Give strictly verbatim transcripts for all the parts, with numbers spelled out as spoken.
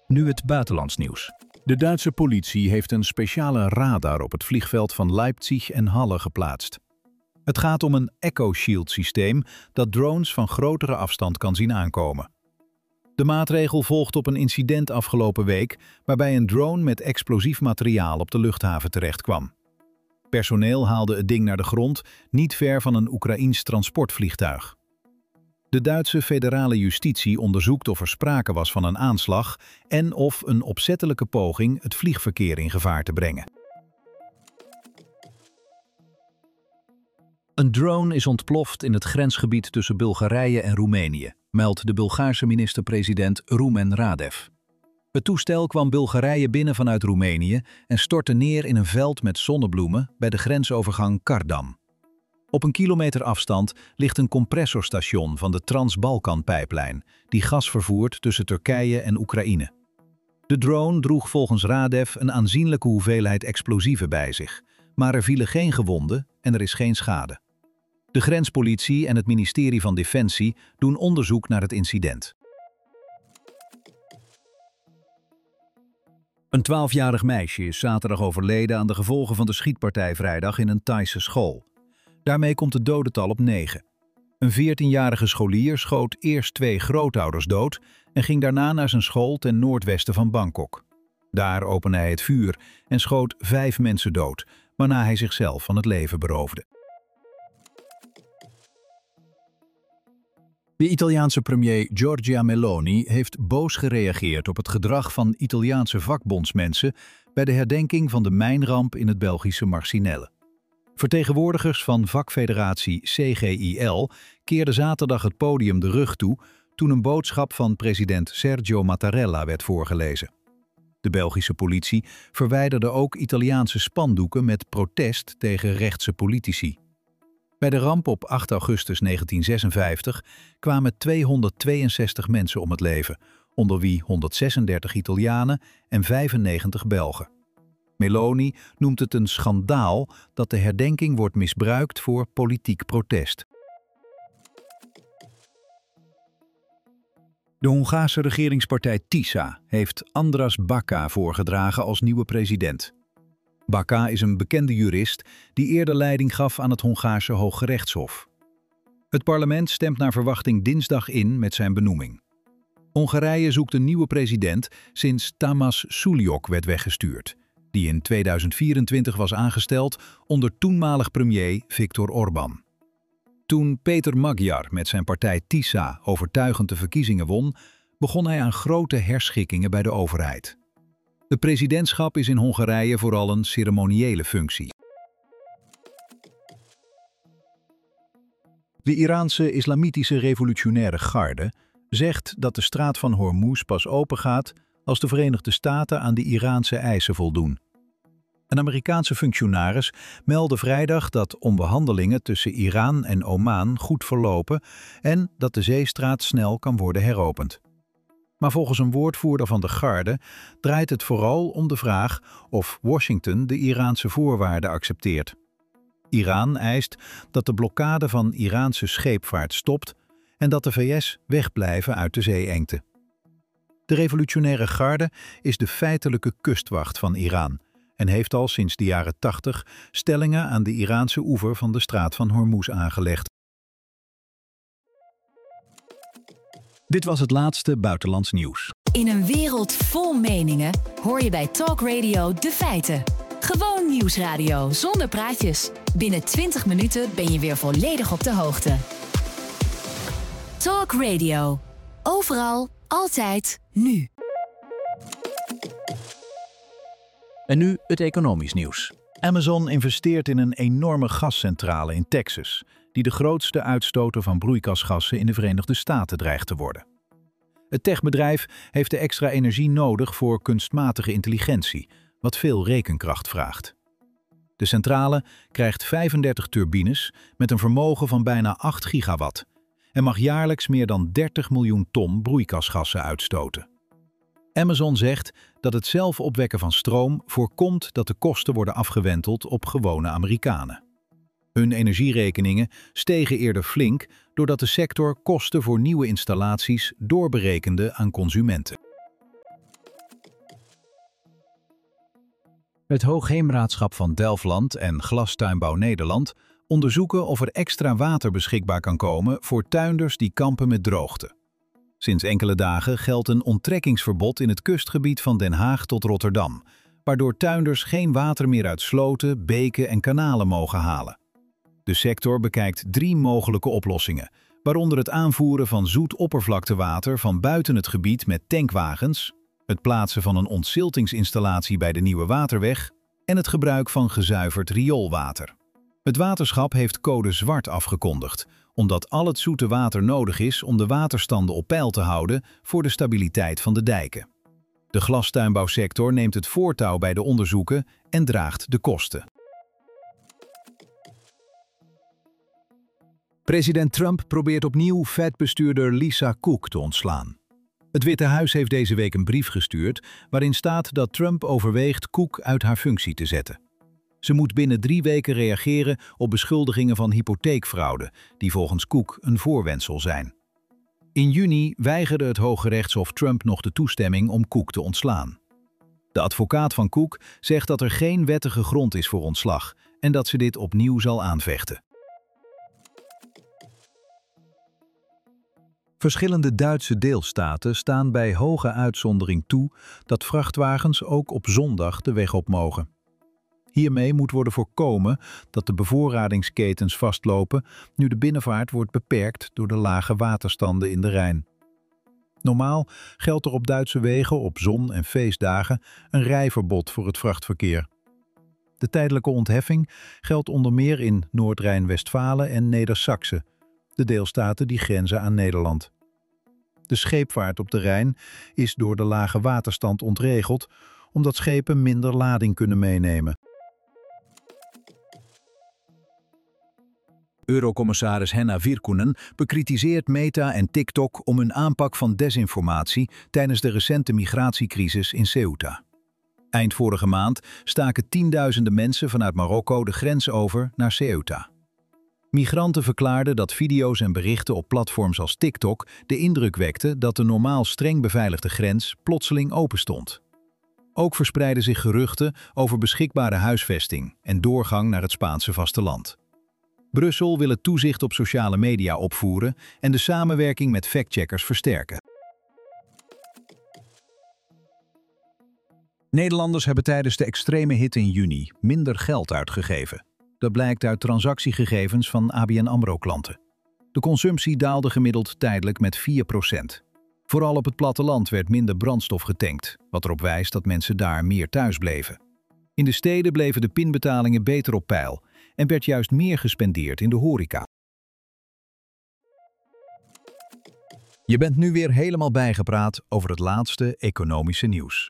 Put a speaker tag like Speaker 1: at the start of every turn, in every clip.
Speaker 1: Nu het buitenlands nieuws. De Duitse politie heeft een speciale radar op het vliegveld van Leipzig en Halle geplaatst. Het gaat om een Echo Shield systeem dat drones van grotere afstand kan zien aankomen. De maatregel volgt op een incident afgelopen week waarbij een drone met explosief materiaal op de luchthaven terechtkwam. Personeel haalde het ding naar de grond, niet ver van een Oekraïens transportvliegtuig. De Duitse federale justitie onderzoekt of er sprake was van een aanslag en of een opzettelijke poging het vliegverkeer in gevaar te brengen. Een drone is ontploft in het grensgebied tussen Bulgarije en Roemenië, meldt de Bulgaarse minister-president Rumen Radev. Het toestel kwam Bulgarije binnen vanuit Roemenië en stortte neer in een veld met zonnebloemen bij de grensovergang Kardam. Op een kilometer afstand ligt een compressorstation van de Trans-Balkan-pijplijn, die gas vervoert tussen Turkije en Oekraïne. De drone droeg volgens Radev een aanzienlijke hoeveelheid explosieven bij zich, maar er vielen geen gewonden en er is geen schade. De grenspolitie en het ministerie van Defensie doen onderzoek naar het incident. Een twaalfjarig meisje is zaterdag overleden aan de gevolgen van de schietpartij vrijdag in een Thaise school. Daarmee komt het dodental op negen. Een veertienjarige scholier schoot eerst twee grootouders dood en ging daarna naar zijn school ten noordwesten van Bangkok. Daar opende hij het vuur en schoot vijf mensen dood, waarna hij zichzelf van het leven beroofde. De Italiaanse premier Giorgia Meloni heeft boos gereageerd op het gedrag van Italiaanse vakbondsmensen bij de herdenking van de mijnramp in het Belgische Marcinelle. Vertegenwoordigers van vakfederatie C G I L keerden zaterdag het podium de rug toe toen een boodschap van president Sergio Mattarella werd voorgelezen. De Belgische politie verwijderde ook Italiaanse spandoeken met protest tegen rechtse politici. Bij de ramp op acht augustus negentien zesenvijftig kwamen tweehonderdtweeënzestig mensen om het leven, onder wie honderdzesendertig Italianen en vijfennegentig Belgen. Meloni noemt het een schandaal dat de herdenking wordt misbruikt voor politiek protest. De Hongaarse regeringspartij TISA heeft Andras Baka voorgedragen als nieuwe president. Baka is een bekende jurist die eerder leiding gaf aan het Hongaarse Hooggerechtshof. Het parlement stemt naar verwachting dinsdag in met zijn benoeming. Hongarije zoekt een nieuwe president sinds Tamás Suljók werd weggestuurd, die in tweeduizend vierentwintig was aangesteld onder toenmalig premier Viktor Orbán. Toen Péter Magyar met zijn partij TISA overtuigend de verkiezingen won, begon hij aan grote herschikkingen bij de overheid. Het presidentschap is in Hongarije vooral een ceremoniële functie. De Iraanse Islamitische Revolutionaire Garde zegt dat de straat van Hormuz pas opengaat als de Verenigde Staten aan de Iraanse eisen voldoen. Een Amerikaanse functionaris meldde vrijdag dat onderhandelingen tussen Iran en Oman goed verlopen en dat de zeestraat snel kan worden heropend. Maar volgens een woordvoerder van de Garde draait het vooral om de vraag of Washington de Iraanse voorwaarden accepteert. Iran eist dat de blokkade van Iraanse scheepvaart stopt en dat de V S wegblijven uit de zeeengte. De Revolutionaire Garde is de feitelijke kustwacht van Iran en heeft al sinds de jaren tachtig stellingen aan de Iraanse oever van de straat van Hormuz aangelegd. Dit was het laatste buitenlands nieuws.
Speaker 2: In een wereld vol meningen hoor je bij Talk Radio de feiten. Gewoon nieuwsradio zonder praatjes. Binnen twintig minuten ben je weer volledig op de hoogte. Talk Radio. Overal, altijd, nu.
Speaker 1: En nu het economisch nieuws. Amazon investeert in een enorme gascentrale in Texas, die de grootste uitstoter van broeikasgassen in de Verenigde Staten dreigt te worden. Het techbedrijf heeft de extra energie nodig voor kunstmatige intelligentie, wat veel rekenkracht vraagt. De centrale krijgt vijfendertig turbines met een vermogen van bijna acht gigawatt en mag jaarlijks meer dan dertig miljoen ton broeikasgassen uitstoten. Amazon zegt dat het zelf opwekken van stroom voorkomt dat de kosten worden afgewenteld op gewone Amerikanen. Hun energierekeningen stegen eerder flink doordat de sector kosten voor nieuwe installaties doorberekende aan consumenten. Het Hoogheemraadschap van Delfland en Glastuinbouw Nederland onderzoeken of er extra water beschikbaar kan komen voor tuinders die kampen met droogte. Sinds enkele dagen geldt een onttrekkingsverbod in het kustgebied van Den Haag tot Rotterdam, waardoor tuinders geen water meer uit sloten, beken en kanalen mogen halen. De sector bekijkt drie mogelijke oplossingen, waaronder het aanvoeren van zoet oppervlaktewater van buiten het gebied met tankwagens, het plaatsen van een ontziltingsinstallatie bij de Nieuwe Waterweg en het gebruik van gezuiverd rioolwater. Het waterschap heeft code zwart afgekondigd, omdat al het zoete water nodig is om de waterstanden op peil te houden voor de stabiliteit van de dijken. De glastuinbouwsector neemt het voortouw bij de onderzoeken en draagt de kosten. President Trump probeert opnieuw Fed-bestuurder Lisa Cook te ontslaan. Het Witte Huis heeft deze week een brief gestuurd waarin staat dat Trump overweegt Cook uit haar functie te zetten. Ze moet binnen drie weken reageren op beschuldigingen van hypotheekfraude, die volgens Cook een voorwendsel zijn. In juni weigerde het Hooggerechtshof Trump nog de toestemming om Cook te ontslaan. De advocaat van Cook zegt dat er geen wettige grond is voor ontslag en dat ze dit opnieuw zal aanvechten. Verschillende Duitse deelstaten staan bij hoge uitzondering toe dat vrachtwagens ook op zondag de weg op mogen. Hiermee moet worden voorkomen dat de bevoorradingsketens vastlopen nu de binnenvaart wordt beperkt door de lage waterstanden in de Rijn. Normaal geldt er op Duitse wegen op zon- en feestdagen een rijverbod voor het vrachtverkeer. De tijdelijke ontheffing geldt onder meer in Noord-Rijn-Westfalen en Neder-Saxe, de deelstaten die grenzen aan Nederland. De scheepvaart op de Rijn is door de lage waterstand ontregeld, omdat schepen minder lading kunnen meenemen. Eurocommissaris Henna Virkkunen bekritiseert Meta en TikTok om hun aanpak van desinformatie tijdens de recente migratiecrisis in Ceuta. Eind vorige maand staken tienduizenden mensen vanuit Marokko de grens over naar Ceuta. Migranten verklaarden dat video's en berichten op platforms als TikTok de indruk wekten dat de normaal streng beveiligde grens plotseling openstond. Ook verspreidden zich geruchten over beschikbare huisvesting en doorgang naar het Spaanse vasteland. Brussel wil het toezicht op sociale media opvoeren en de samenwerking met factcheckers versterken. Nederlanders hebben tijdens de extreme hitte in juni minder geld uitgegeven. Dat blijkt uit transactiegegevens van A B N AMRO-klanten. De consumptie daalde gemiddeld tijdelijk met vier procent. Vooral op het platteland werd minder brandstof getankt, wat erop wijst dat mensen daar meer thuis bleven. In de steden bleven de pinbetalingen beter op peil en werd juist meer gespendeerd in de horeca. Je bent nu weer helemaal bijgepraat over het laatste economische nieuws.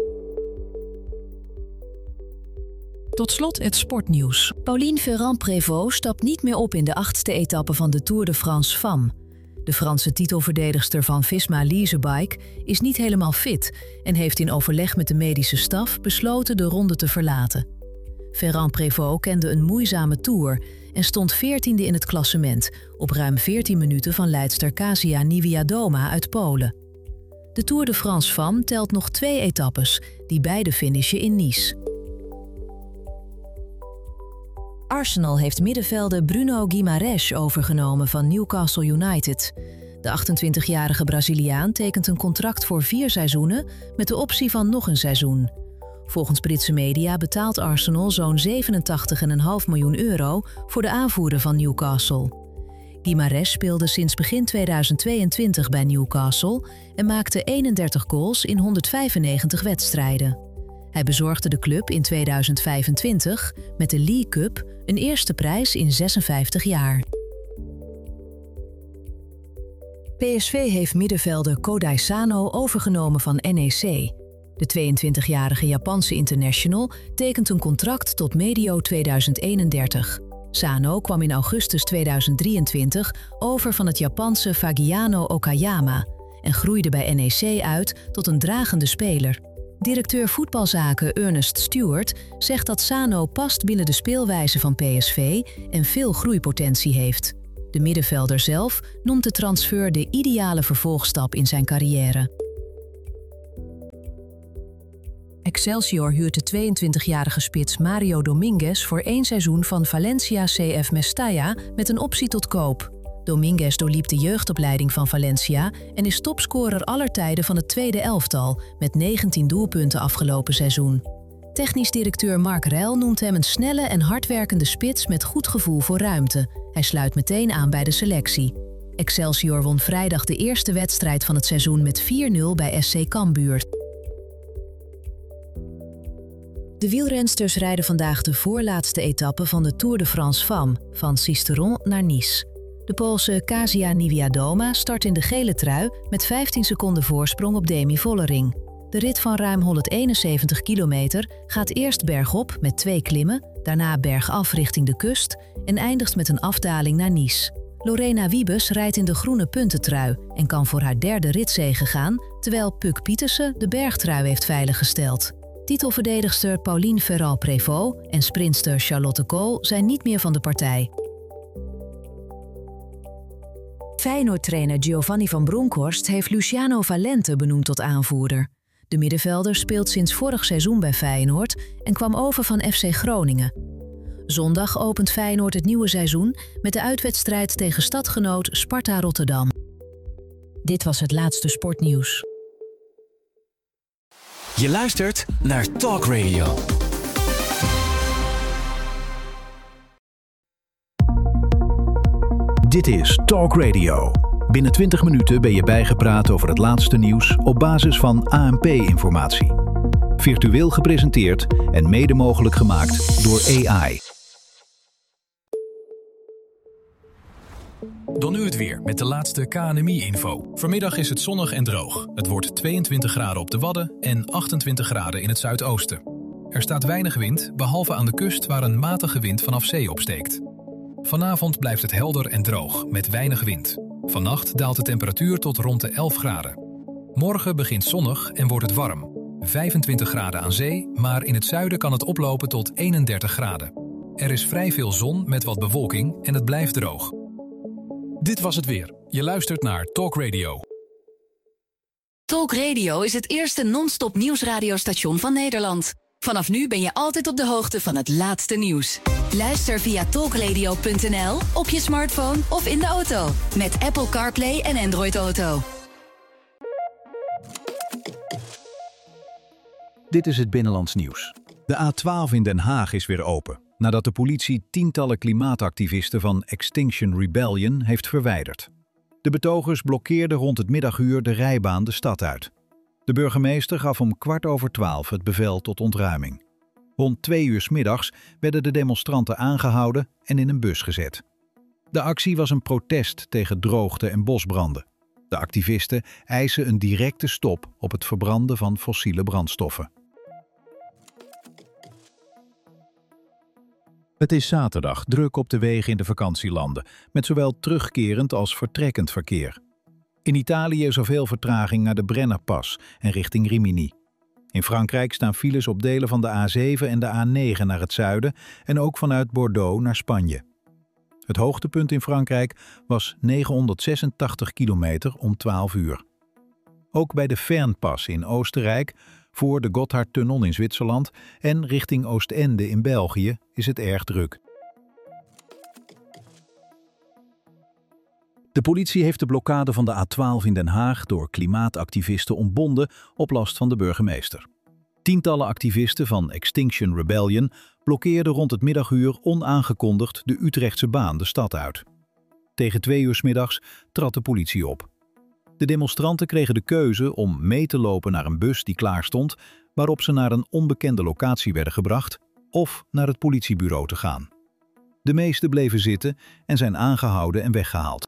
Speaker 2: Tot slot het sportnieuws. Pauline Ferrand-Prévot stapt niet meer op in de achtste etappe van de Tour de France Femmes. De Franse titelverdedigster van Visma Leasebike is niet helemaal fit en heeft in overleg met de medische staf besloten de ronde te verlaten. Ferrand-Prévot kende een moeizame Tour en stond veertiende in het klassement op ruim veertien minuten van leidster Kasia Niewiadoma uit Polen. De Tour de France Femmes telt nog twee etappes, die beide finishen in Nice. Arsenal heeft middenvelder Bruno Guimarães overgenomen van Newcastle United. De achtentwintigjarige Braziliaan tekent een contract voor vier seizoenen met de optie van nog een seizoen. Volgens Britse media betaalt Arsenal zo'n zevenentachtig komma vijf miljoen euro voor de aanvoerder van Newcastle. Guimarães speelde sinds begin tweeduizend tweeëntwintig bij Newcastle en maakte eenendertig goals in honderdvijfennegentig wedstrijden. Hij bezorgde de club in tweeduizend vijfentwintig met de League Cup een eerste prijs in zesenvijftig jaar. P S V heeft middenvelder Kodai Sano overgenomen van N E C. De tweeëntwintigjarige Japanse international tekent een contract tot medio tweeduizend eenendertig. Sano kwam in augustus tweeduizend drieëntwintig over van het Japanse Fagiano Okayama en groeide bij N E C uit tot een dragende speler. Directeur voetbalzaken Ernest Stewart zegt dat Sano past binnen de speelwijze van P S V en veel groeipotentie heeft. De middenvelder zelf noemt de transfer de ideale vervolgstap in zijn carrière. Excelsior huurt de tweeëntwintigjarige spits Mario Dominguez voor één seizoen van Valencia C F Mestalla met een optie tot koop. Dominguez doorliep de jeugdopleiding van Valencia en is topscorer aller tijden van het tweede elftal met negentien doelpunten afgelopen seizoen. Technisch directeur Mark Rell noemt hem een snelle en hardwerkende spits met goed gevoel voor ruimte. Hij sluit meteen aan bij de selectie. Excelsior won vrijdag de eerste wedstrijd van het seizoen met vier nul bij S C Cambuur. De wielrensters rijden vandaag de voorlaatste etappe van de Tour de France Femmes, van Sisteron naar Nice. De Poolse Kasia Niewiadoma start in de gele trui met vijftien seconden voorsprong op Demi Vollering. De rit van ruim honderdeenenzeventig kilometer gaat eerst bergop met twee klimmen, daarna bergaf richting de kust en eindigt met een afdaling naar Nice. Lorena Wiebes rijdt in de groene puntentrui en kan voor haar derde ritzege gaan, terwijl Puk Pietersen de bergtrui heeft veiliggesteld. Titelverdedigster Pauline Ferrand-Prévot en sprinter Charlotte Kool zijn niet meer van de partij. Feyenoord-trainer Giovanni van Bronckhorst heeft Luciano Valente benoemd tot aanvoerder. De middenvelder speelt sinds vorig seizoen bij Feyenoord en kwam over van F C Groningen. Zondag opent Feyenoord het nieuwe seizoen met de uitwedstrijd tegen stadgenoot Sparta Rotterdam. Dit was het laatste sportnieuws.
Speaker 3: Je luistert naar Talk Radio.
Speaker 1: Dit is Talk Radio. Binnen twintig minuten ben je bijgepraat over het laatste nieuws op basis van A N P-informatie. Virtueel gepresenteerd en mede mogelijk gemaakt door A I.
Speaker 4: Dan nu het weer met de laatste K N M I-info. Vanmiddag is het zonnig en droog. Het wordt tweeëntwintig graden op de Wadden en achtentwintig graden in het zuidoosten. Er staat weinig wind, behalve aan de kust waar een matige wind vanaf zee opsteekt. Vanavond blijft het helder en droog, met weinig wind. Vannacht daalt de temperatuur tot rond de elf graden. Morgen begint zonnig en wordt het warm. vijfentwintig graden aan zee, maar in het zuiden kan het oplopen tot eenendertig graden. Er is vrij veel zon met wat bewolking en het blijft droog. Dit was het weer. Je luistert naar Talk Radio.
Speaker 5: Talk Radio is het eerste non-stop nieuwsradiostation van Nederland. Vanaf nu ben je altijd op de hoogte van het laatste nieuws. Luister via talkradio punt n l, op je smartphone of in de auto. Met Apple CarPlay en Android Auto.
Speaker 1: Dit is het Binnenlands nieuws. De A twaalf in Den Haag is weer open, nadat de politie tientallen klimaatactivisten van Extinction Rebellion heeft verwijderd. De betogers blokkeerden rond het middaguur de rijbaan de stad uit. De burgemeester gaf om kwart over twaalf het bevel tot ontruiming. Rond twee uur 's middags werden de demonstranten aangehouden en in een bus gezet. De actie was een protest tegen droogte en bosbranden. De activisten eisen een directe stop op het verbranden van fossiele brandstoffen. Het is zaterdag, druk op de wegen in de vakantielanden, met zowel terugkerend als vertrekkend verkeer. In Italië is er veel vertraging naar de Brennerpas en richting Rimini. In Frankrijk staan files op delen van de A zeven en de A negen naar het zuiden en ook vanuit Bordeaux naar Spanje. Het hoogtepunt in Frankrijk was negenhonderdzesentachtig kilometer om twaalf uur. Ook bij de Fernpas in Oostenrijk, voor de Gotthardtunnel in Zwitserland en richting Oostende in België is het erg druk. De politie heeft de blokkade van de A twaalf in Den Haag door klimaatactivisten ontbonden op last van de burgemeester. Tientallen activisten van Extinction Rebellion blokkeerden rond het middaguur onaangekondigd de Utrechtse baan de stad uit. Tegen twee uur 's middags trad de politie op. De demonstranten kregen de keuze om mee te lopen naar een bus die klaar stond, waarop ze naar een onbekende locatie werden gebracht, of naar het politiebureau te gaan. De meesten bleven zitten en zijn aangehouden en weggehaald.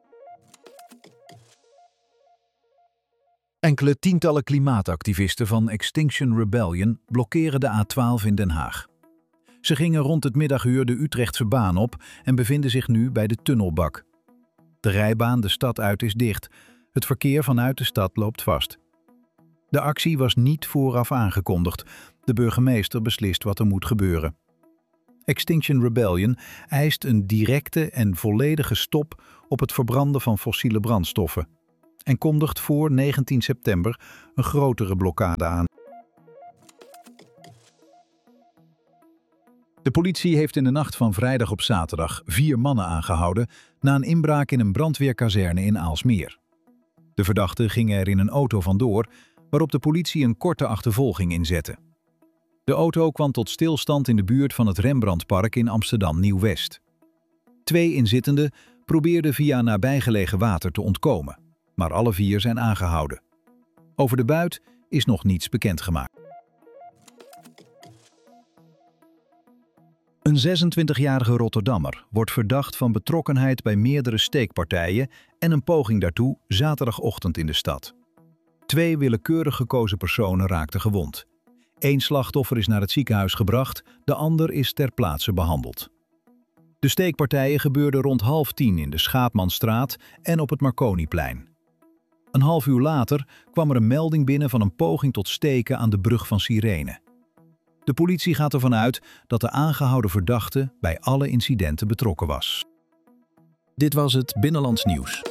Speaker 1: Enkele tientallen klimaatactivisten van Extinction Rebellion blokkeren de A twaalf in Den Haag. Ze gingen rond het middaguur de Utrechtse baan op en bevinden zich nu bij de tunnelbak. De rijbaan de stad uit is dicht. Het verkeer vanuit de stad loopt vast. De actie was niet vooraf aangekondigd. De burgemeester beslist wat er moet gebeuren. Extinction Rebellion eist een directe en volledige stop op het verbranden van fossiele brandstoffen en kondigt voor negentien september een grotere blokkade aan. De politie heeft in de nacht van vrijdag op zaterdag vier mannen aangehouden na een inbraak in een brandweerkazerne in Aalsmeer. De verdachten gingen er in een auto vandoor, waarop de politie een korte achtervolging inzette. De auto kwam tot stilstand in de buurt van het Rembrandtpark in Amsterdam-Nieuw-West. Twee inzittenden probeerden via nabijgelegen water te ontkomen, maar alle vier zijn aangehouden. Over de buit is nog niets bekendgemaakt. Een zesentwintigjarige Rotterdammer wordt verdacht van betrokkenheid bij meerdere steekpartijen en een poging daartoe zaterdagochtend in de stad. Twee willekeurig gekozen personen raakten gewond. Eén slachtoffer is naar het ziekenhuis gebracht, de ander is ter plaatse behandeld. De steekpartijen gebeurden rond half tien in de Schaapmanstraat en op het Marconiplein. Een half uur later kwam er een melding binnen van een poging tot steken aan de brug van Sirene. De politie gaat ervan uit dat de aangehouden verdachte bij alle incidenten betrokken was. Dit was het Binnenlands Nieuws.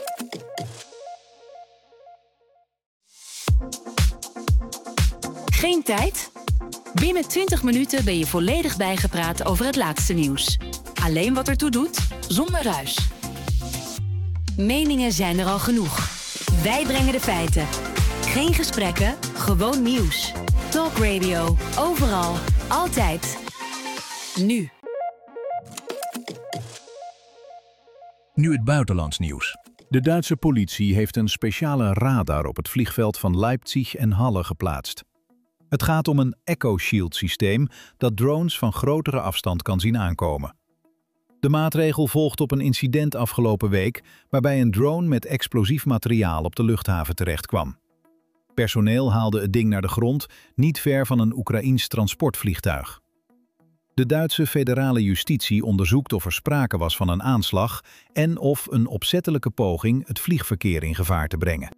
Speaker 5: Geen tijd? Binnen twintig minuten ben je volledig bijgepraat over het laatste nieuws. Alleen wat ertoe doet, zonder ruis. Meningen zijn er al genoeg. Wij brengen de feiten. Geen gesprekken, gewoon nieuws. Talk Radio. Overal. Altijd. Nu.
Speaker 1: Nu het buitenlands nieuws. De Duitse politie heeft een speciale radar op het vliegveld van Leipzig en Halle geplaatst. Het gaat om een Echo Shield systeem dat drones van grotere afstand kan zien aankomen. De maatregel volgt op een incident afgelopen week waarbij een drone met explosief materiaal op de luchthaven terechtkwam. Personeel haalde het ding naar de grond, niet ver van een Oekraïens transportvliegtuig. De Duitse federale justitie onderzoekt of er sprake was van een aanslag en of een opzettelijke poging het vliegverkeer in gevaar te brengen.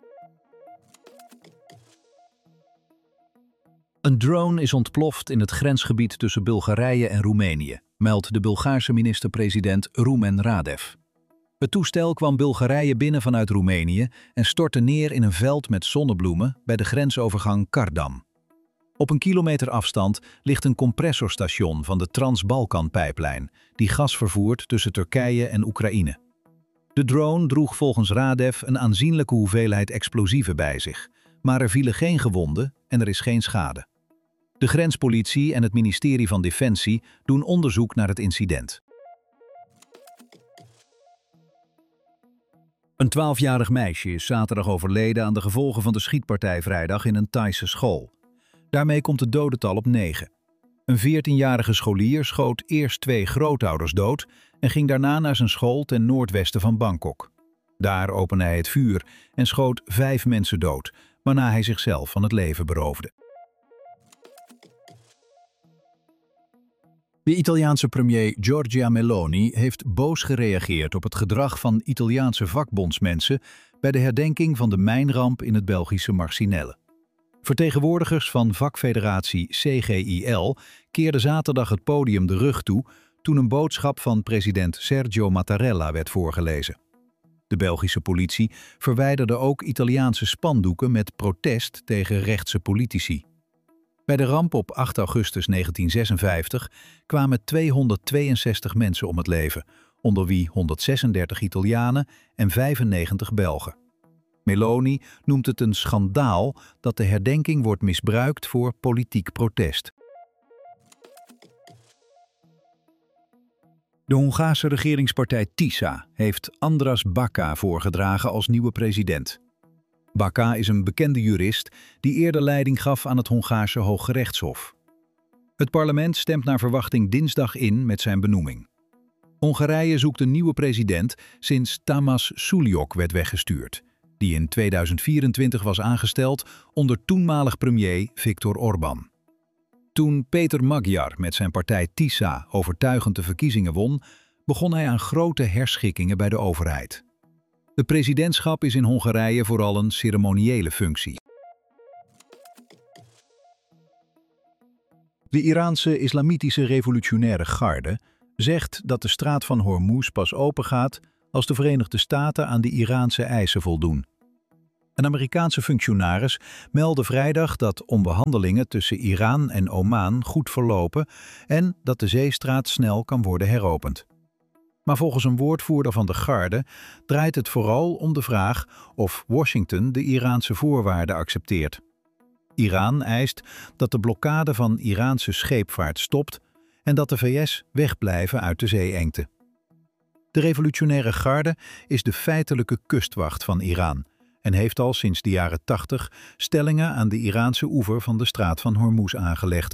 Speaker 1: Een drone is ontploft in het grensgebied tussen Bulgarije en Roemenië, meldt de Bulgaarse minister-president Rumen Radev. Het toestel kwam Bulgarije binnen vanuit Roemenië en stortte neer in een veld met zonnebloemen bij de grensovergang Kardam. Op een kilometer afstand ligt een compressorstation van de Trans-Balkan-pijplijn, die gas vervoert tussen Turkije en Oekraïne. De drone droeg volgens Radev een aanzienlijke hoeveelheid explosieven bij zich, maar er vielen geen gewonden en er is geen schade. De grenspolitie en het ministerie van Defensie doen onderzoek naar het incident. Een twaalfjarig meisje is zaterdag overleden aan de gevolgen van de schietpartij vrijdag in een Thaise school. Daarmee komt het dodental op negen. Een veertienjarige scholier schoot eerst twee grootouders dood en ging daarna naar zijn school ten noordwesten van Bangkok. Daar opende hij het vuur en schoot vijf mensen dood, waarna hij zichzelf van het leven beroofde. De Italiaanse premier Giorgia Meloni heeft boos gereageerd op het gedrag van Italiaanse vakbondsmensen bij de herdenking van de mijnramp in het Belgische Marcinelle. Vertegenwoordigers van vakfederatie C G I L keerden zaterdag het podium de rug toe toen een boodschap van president Sergio Mattarella werd voorgelezen. De Belgische politie verwijderde ook Italiaanse spandoeken met protest tegen rechtse politici. Bij de ramp op acht augustus negentien zesenvijftig kwamen tweehonderdtweeënzestig mensen om het leven, onder wie honderdzesendertig Italianen en vijfennegentig Belgen. Meloni noemt het een schandaal dat de herdenking wordt misbruikt voor politiek protest. De Hongaarse regeringspartij TISA heeft Andras Baka voorgedragen als nieuwe president. Baka is een bekende jurist die eerder leiding gaf aan het Hongaarse Hooggerechtshof. Het parlement stemt naar verwachting dinsdag in met zijn benoeming. Hongarije zoekt een nieuwe president sinds Tamás Suliok werd weggestuurd, die in tweeduizend vierentwintig was aangesteld onder toenmalig premier Viktor Orbán. Toen Péter Magyar met zijn partij TISA overtuigend de verkiezingen won, begon hij aan grote herschikkingen bij de overheid. Het presidentschap is in Hongarije vooral een ceremoniële functie. De Iraanse Islamitische Revolutionaire Garde zegt dat de straat van Hormuz pas opengaat als de Verenigde Staten aan de Iraanse eisen voldoen. Een Amerikaanse functionaris meldde vrijdag dat onderhandelingen tussen Iran en Oman goed verlopen en dat de zeestraat snel kan worden heropend. Maar volgens een woordvoerder van de garde draait het vooral om de vraag of Washington de Iraanse voorwaarden accepteert. Iran eist dat de blokkade van Iraanse scheepvaart stopt en dat de V S wegblijven uit de zeeengte. De revolutionaire garde is de feitelijke kustwacht van Iran en heeft al sinds de jaren tachtig stellingen aan de Iraanse oever van de straat van Hormuz aangelegd.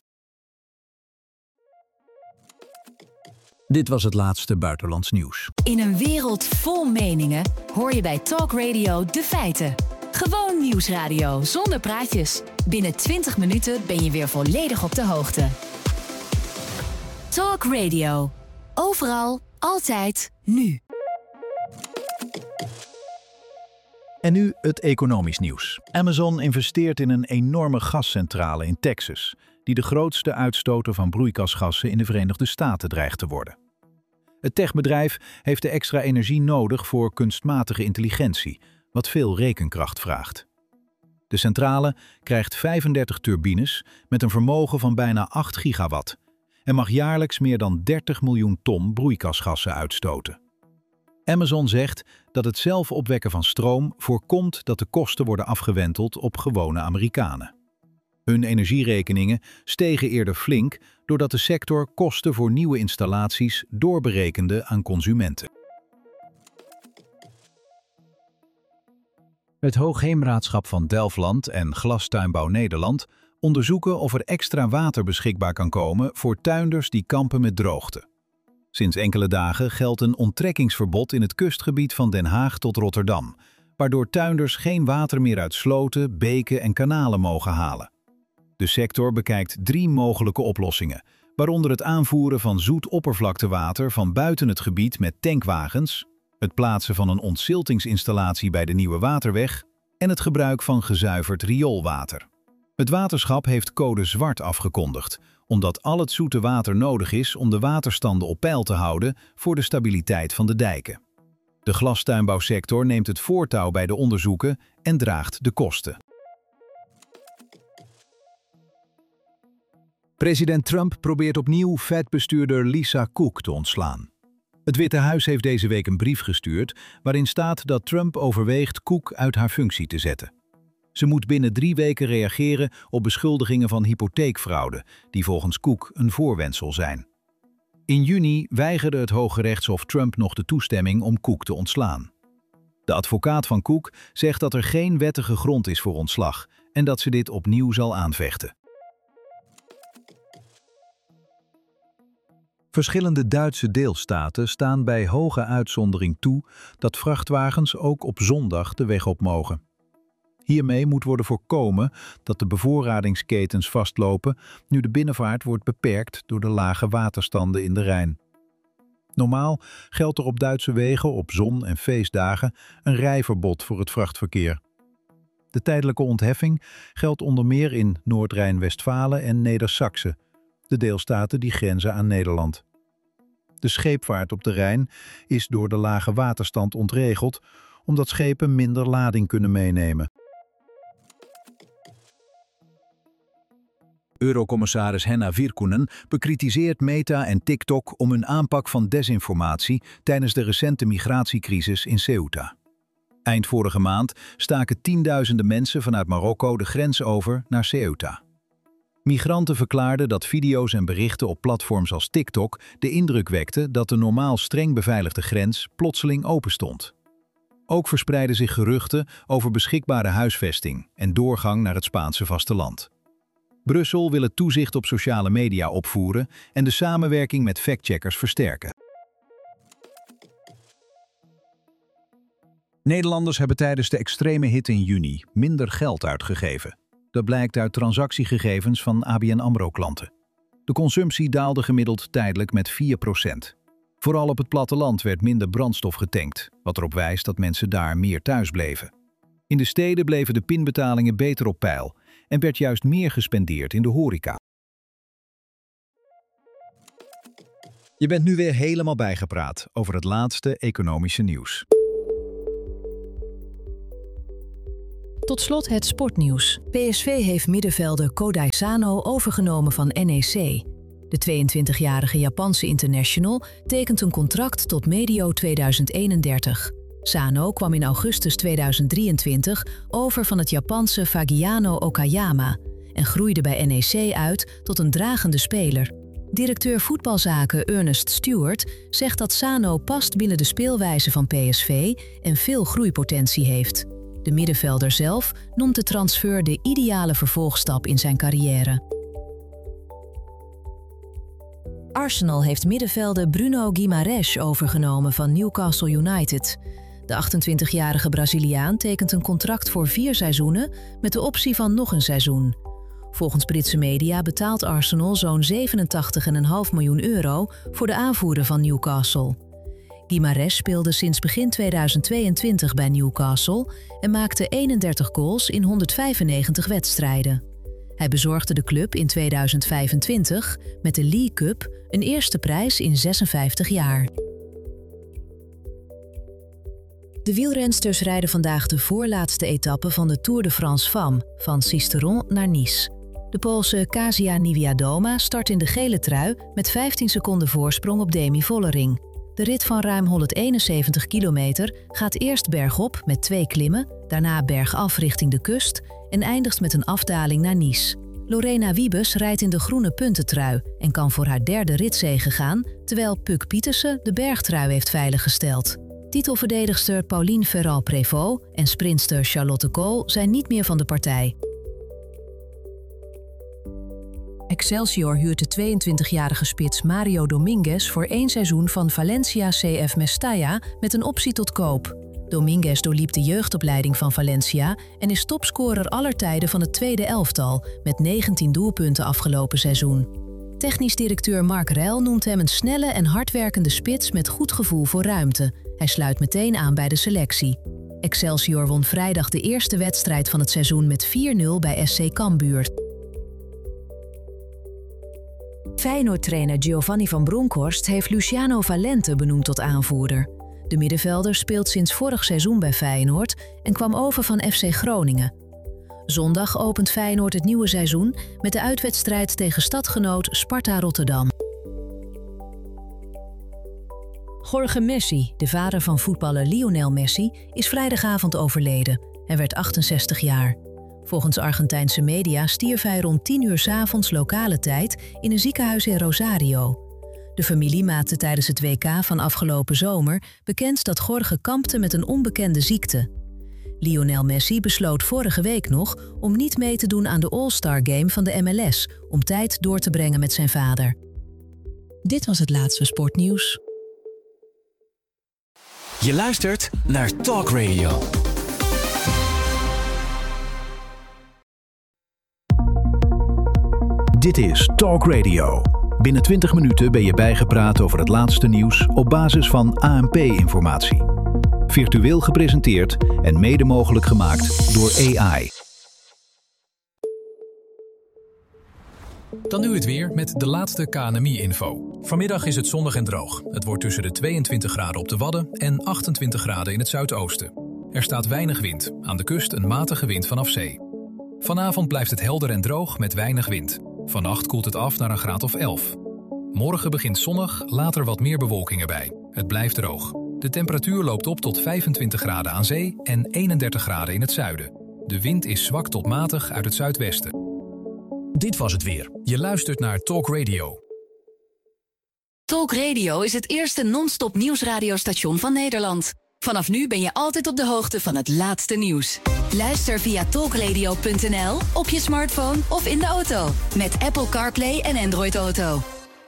Speaker 1: Dit was het laatste buitenlands nieuws.
Speaker 5: In een wereld vol meningen hoor je bij Talk Radio de feiten. Gewoon nieuwsradio zonder praatjes. Binnen twintig minuten ben je weer volledig op de hoogte. Talk Radio. Overal, altijd, nu.
Speaker 1: En nu het economisch nieuws. Amazon investeert in een enorme gascentrale in Texas, die de grootste uitstoter van broeikasgassen in de Verenigde Staten dreigt te worden. Het techbedrijf heeft de extra energie nodig voor kunstmatige intelligentie, wat veel rekenkracht vraagt. De centrale krijgt vijfendertig turbines met een vermogen van bijna acht gigawatt en mag jaarlijks meer dan dertig miljoen ton broeikasgassen uitstoten. Amazon zegt dat het zelf opwekken van stroom voorkomt dat de kosten worden afgewenteld op gewone Amerikanen. Hun energierekeningen stegen eerder flink doordat de sector kosten voor nieuwe installaties doorberekende aan consumenten. Het Hoogheemraadschap van Delfland en Glastuinbouw Nederland onderzoeken of er extra water beschikbaar kan komen voor tuinders die kampen met droogte. Sinds enkele dagen geldt een onttrekkingsverbod in het kustgebied van Den Haag tot Rotterdam, waardoor tuinders geen water meer uit sloten, beken en kanalen mogen halen. De sector bekijkt drie mogelijke oplossingen, waaronder het aanvoeren van zoet oppervlaktewater van buiten het gebied met tankwagens, het plaatsen van een ontziltingsinstallatie bij de Nieuwe Waterweg en het gebruik van gezuiverd rioolwater. Het waterschap heeft code zwart afgekondigd, omdat al het zoete water nodig is om de waterstanden op peil te houden voor de stabiliteit van de dijken. De glastuinbouwsector neemt het voortouw bij de onderzoeken en draagt de kosten. President Trump probeert opnieuw Fed-bestuurder Lisa Cook te ontslaan. Het Witte Huis heeft deze week een brief gestuurd waarin staat dat Trump overweegt Cook uit haar functie te zetten. Ze moet binnen drie weken reageren op beschuldigingen van hypotheekfraude, die volgens Cook een voorwendsel zijn. In juni weigerde het Hooggerechtshof Trump nog de toestemming om Cook te ontslaan. De advocaat van Cook zegt dat er geen wettige grond is voor ontslag en dat ze dit opnieuw zal aanvechten. Verschillende Duitse deelstaten staan bij hoge uitzondering toe dat vrachtwagens ook op zondag de weg op mogen. Hiermee moet worden voorkomen dat de bevoorradingsketens vastlopen nu de binnenvaart wordt beperkt door de lage waterstanden in de Rijn. Normaal geldt er op Duitse wegen op zon- en feestdagen een rijverbod voor het vrachtverkeer. De tijdelijke ontheffing geldt onder meer in Noord-Rijn-Westfalen en Neder-Saxe, de deelstaten die grenzen aan Nederland. De scheepvaart op de Rijn is door de lage waterstand ontregeld, omdat schepen minder lading kunnen meenemen. Eurocommissaris Henna Virkkunen bekritiseert Meta en TikTok om hun aanpak van desinformatie tijdens de recente migratiecrisis in Ceuta. Eind vorige maand staken tienduizenden mensen vanuit Marokko de grens over naar Ceuta. Migranten verklaarden dat video's en berichten op platforms als TikTok de indruk wekten dat de normaal streng beveiligde grens plotseling openstond. Ook verspreidden zich geruchten over beschikbare huisvesting en doorgang naar het Spaanse vasteland. Brussel wil het toezicht op sociale media opvoeren en de samenwerking met factcheckers versterken. Nederlanders hebben tijdens de extreme hitte in juni minder geld uitgegeven. Dat blijkt uit transactiegegevens van A B N AMRO-klanten. De consumptie daalde gemiddeld tijdelijk met vier procent. Vooral op het platteland werd minder brandstof getankt, wat erop wijst dat mensen daar meer thuis bleven. In de steden bleven de pinbetalingen beter op peil en werd juist meer gespendeerd in de horeca. Je bent nu weer helemaal bijgepraat over het laatste economische nieuws.
Speaker 2: Tot slot het sportnieuws. P S V heeft middenvelder Kodai Sano overgenomen van N E C. De tweeëntwintigjarige Japanse international tekent een contract tot medio tweeduizend eenendertig. Sano kwam in augustus tweeduizend drieëntwintig over van het Japanse Fagiano Okayama en groeide bij N E C uit tot een dragende speler. Directeur voetbalzaken Ernest Stewart zegt dat Sano past binnen de speelwijze van P S V en veel groeipotentie heeft. De middenvelder zelf noemt de transfer de ideale vervolgstap in zijn carrière. Arsenal heeft middenvelder Bruno Guimarães overgenomen van Newcastle United. De achtentwintigjarige Braziliaan tekent een contract voor vier seizoenen met de optie van nog een seizoen. Volgens Britse media betaalt Arsenal zo'n zevenentachtig komma vijf miljoen euro voor de aanvoerder van Newcastle. Guimarães speelde sinds begin tweeduizend tweeëntwintig bij Newcastle en maakte eenendertig goals in honderdvijfennegentig wedstrijden. Hij bezorgde de club in tweeduizend vijfentwintig met de League Cup een eerste prijs in zesenvijftig jaar. De wielrensters rijden vandaag de voorlaatste etappe van de Tour de France Femmes van Sisteron naar Nice. De Poolse Kasia Niewiadoma start in de gele trui met vijftien seconden voorsprong op Demi Vollering. De rit van ruim honderdeenenzeventig kilometer gaat eerst bergop met twee klimmen, daarna bergaf richting de kust en eindigt met een afdaling naar Nice. Lorena Wiebes rijdt in de groene puntentrui en kan voor haar derde ritzege gaan, terwijl Puk Pietersen de bergtrui heeft veiliggesteld. Titelverdedigster Pauline Ferrand-Prévot en sprintster Charlotte Kool zijn niet meer van de partij. Excelsior huurt de tweeëntwintigjarige spits Mario Dominguez voor één seizoen van Valencia C F Mestalla met een optie tot koop. Dominguez doorliep de jeugdopleiding van Valencia en is topscorer aller tijden van het tweede elftal met negentien doelpunten afgelopen seizoen. Technisch directeur Mark Rell noemt hem een snelle en hardwerkende spits met goed gevoel voor ruimte. Hij sluit meteen aan bij de selectie. Excelsior won vrijdag de eerste wedstrijd van het seizoen met vier nul bij S C Cambuur. Feyenoord-trainer Giovanni van Bronckhorst heeft Luciano Valente benoemd tot aanvoerder. De middenvelder speelt sinds vorig seizoen bij Feyenoord en kwam over van F C Groningen. Zondag opent Feyenoord het nieuwe seizoen met de uitwedstrijd tegen stadgenoot Sparta Rotterdam. Jorge Messi, de vader van voetballer Lionel Messi, is vrijdagavond overleden. Hij werd achtenzestig jaar. Volgens Argentijnse media stierf hij rond tien uur 's avonds lokale tijd in een ziekenhuis in Rosario. De familie maakte tijdens het W K van afgelopen zomer bekend dat Jorge kampte met een onbekende ziekte. Lionel Messi besloot vorige week nog om niet mee te doen aan de All-Star Game van de M L S, om tijd door te brengen met zijn vader. Dit was het laatste sportnieuws.
Speaker 3: Je luistert naar Talk Radio.
Speaker 1: Dit is Talk Radio. Binnen twintig minuten ben je bijgepraat over het laatste nieuws op basis van A N P-informatie. Virtueel gepresenteerd en mede mogelijk gemaakt door A I.
Speaker 4: Dan nu het weer met de laatste K N M I-info. Vanmiddag is het zonnig en droog. Het wordt tussen de tweeëntwintig graden op de Wadden en achtentwintig graden in het zuidoosten. Er staat weinig wind. Aan de kust een matige wind vanaf zee. Vanavond blijft het helder en droog met weinig wind. Vannacht koelt het af naar een graad of elf. Morgen begint zonnig, later wat meer bewolking erbij. Het blijft droog. De temperatuur loopt op tot vijfentwintig graden aan zee en eenendertig graden in het zuiden. De wind is zwak tot matig uit het zuidwesten. Dit was het weer. Je luistert naar Talk Radio.
Speaker 5: Talk Radio is het eerste non-stop nieuwsradiostation van Nederland. Vanaf nu ben je altijd op de hoogte van het laatste nieuws. Luister via talkradio punt n l, op je smartphone of in de auto. Met Apple CarPlay en Android Auto.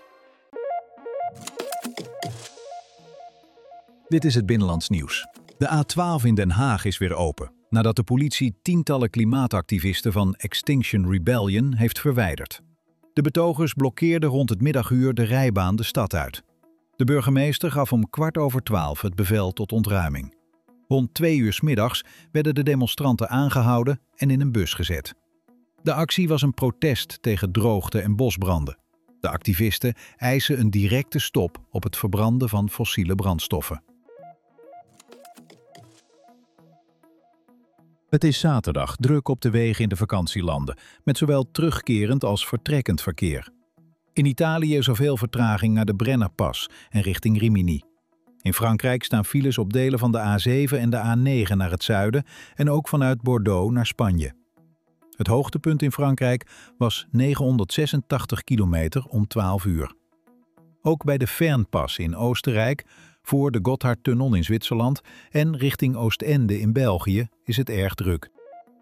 Speaker 1: Dit is het Binnenlands nieuws. De A twaalf in Den Haag is weer open, nadat de politie tientallen klimaatactivisten van Extinction Rebellion heeft verwijderd. De betogers blokkeerden rond het middaguur de rijbaan de stad uit. De burgemeester gaf om kwart over twaalf het bevel tot ontruiming. Rond twee uur 's middags werden de demonstranten aangehouden en in een bus gezet. De actie was een protest tegen droogte en bosbranden. De activisten eisen een directe stop op het verbranden van fossiele brandstoffen. Het is zaterdag, druk op de wegen in de vakantielanden, met zowel terugkerend als vertrekkend verkeer. In Italië is er veel vertraging naar de Brennerpas en richting Rimini. In Frankrijk staan files op delen van de A zeven en de A negen naar het zuiden en ook vanuit Bordeaux naar Spanje. Het hoogtepunt in Frankrijk was negenhonderdzesentachtig kilometer om twaalf uur. Ook bij de Fernpas in Oostenrijk, voor de Gotthardtunnel in Zwitserland en richting Oostende in België is het erg druk.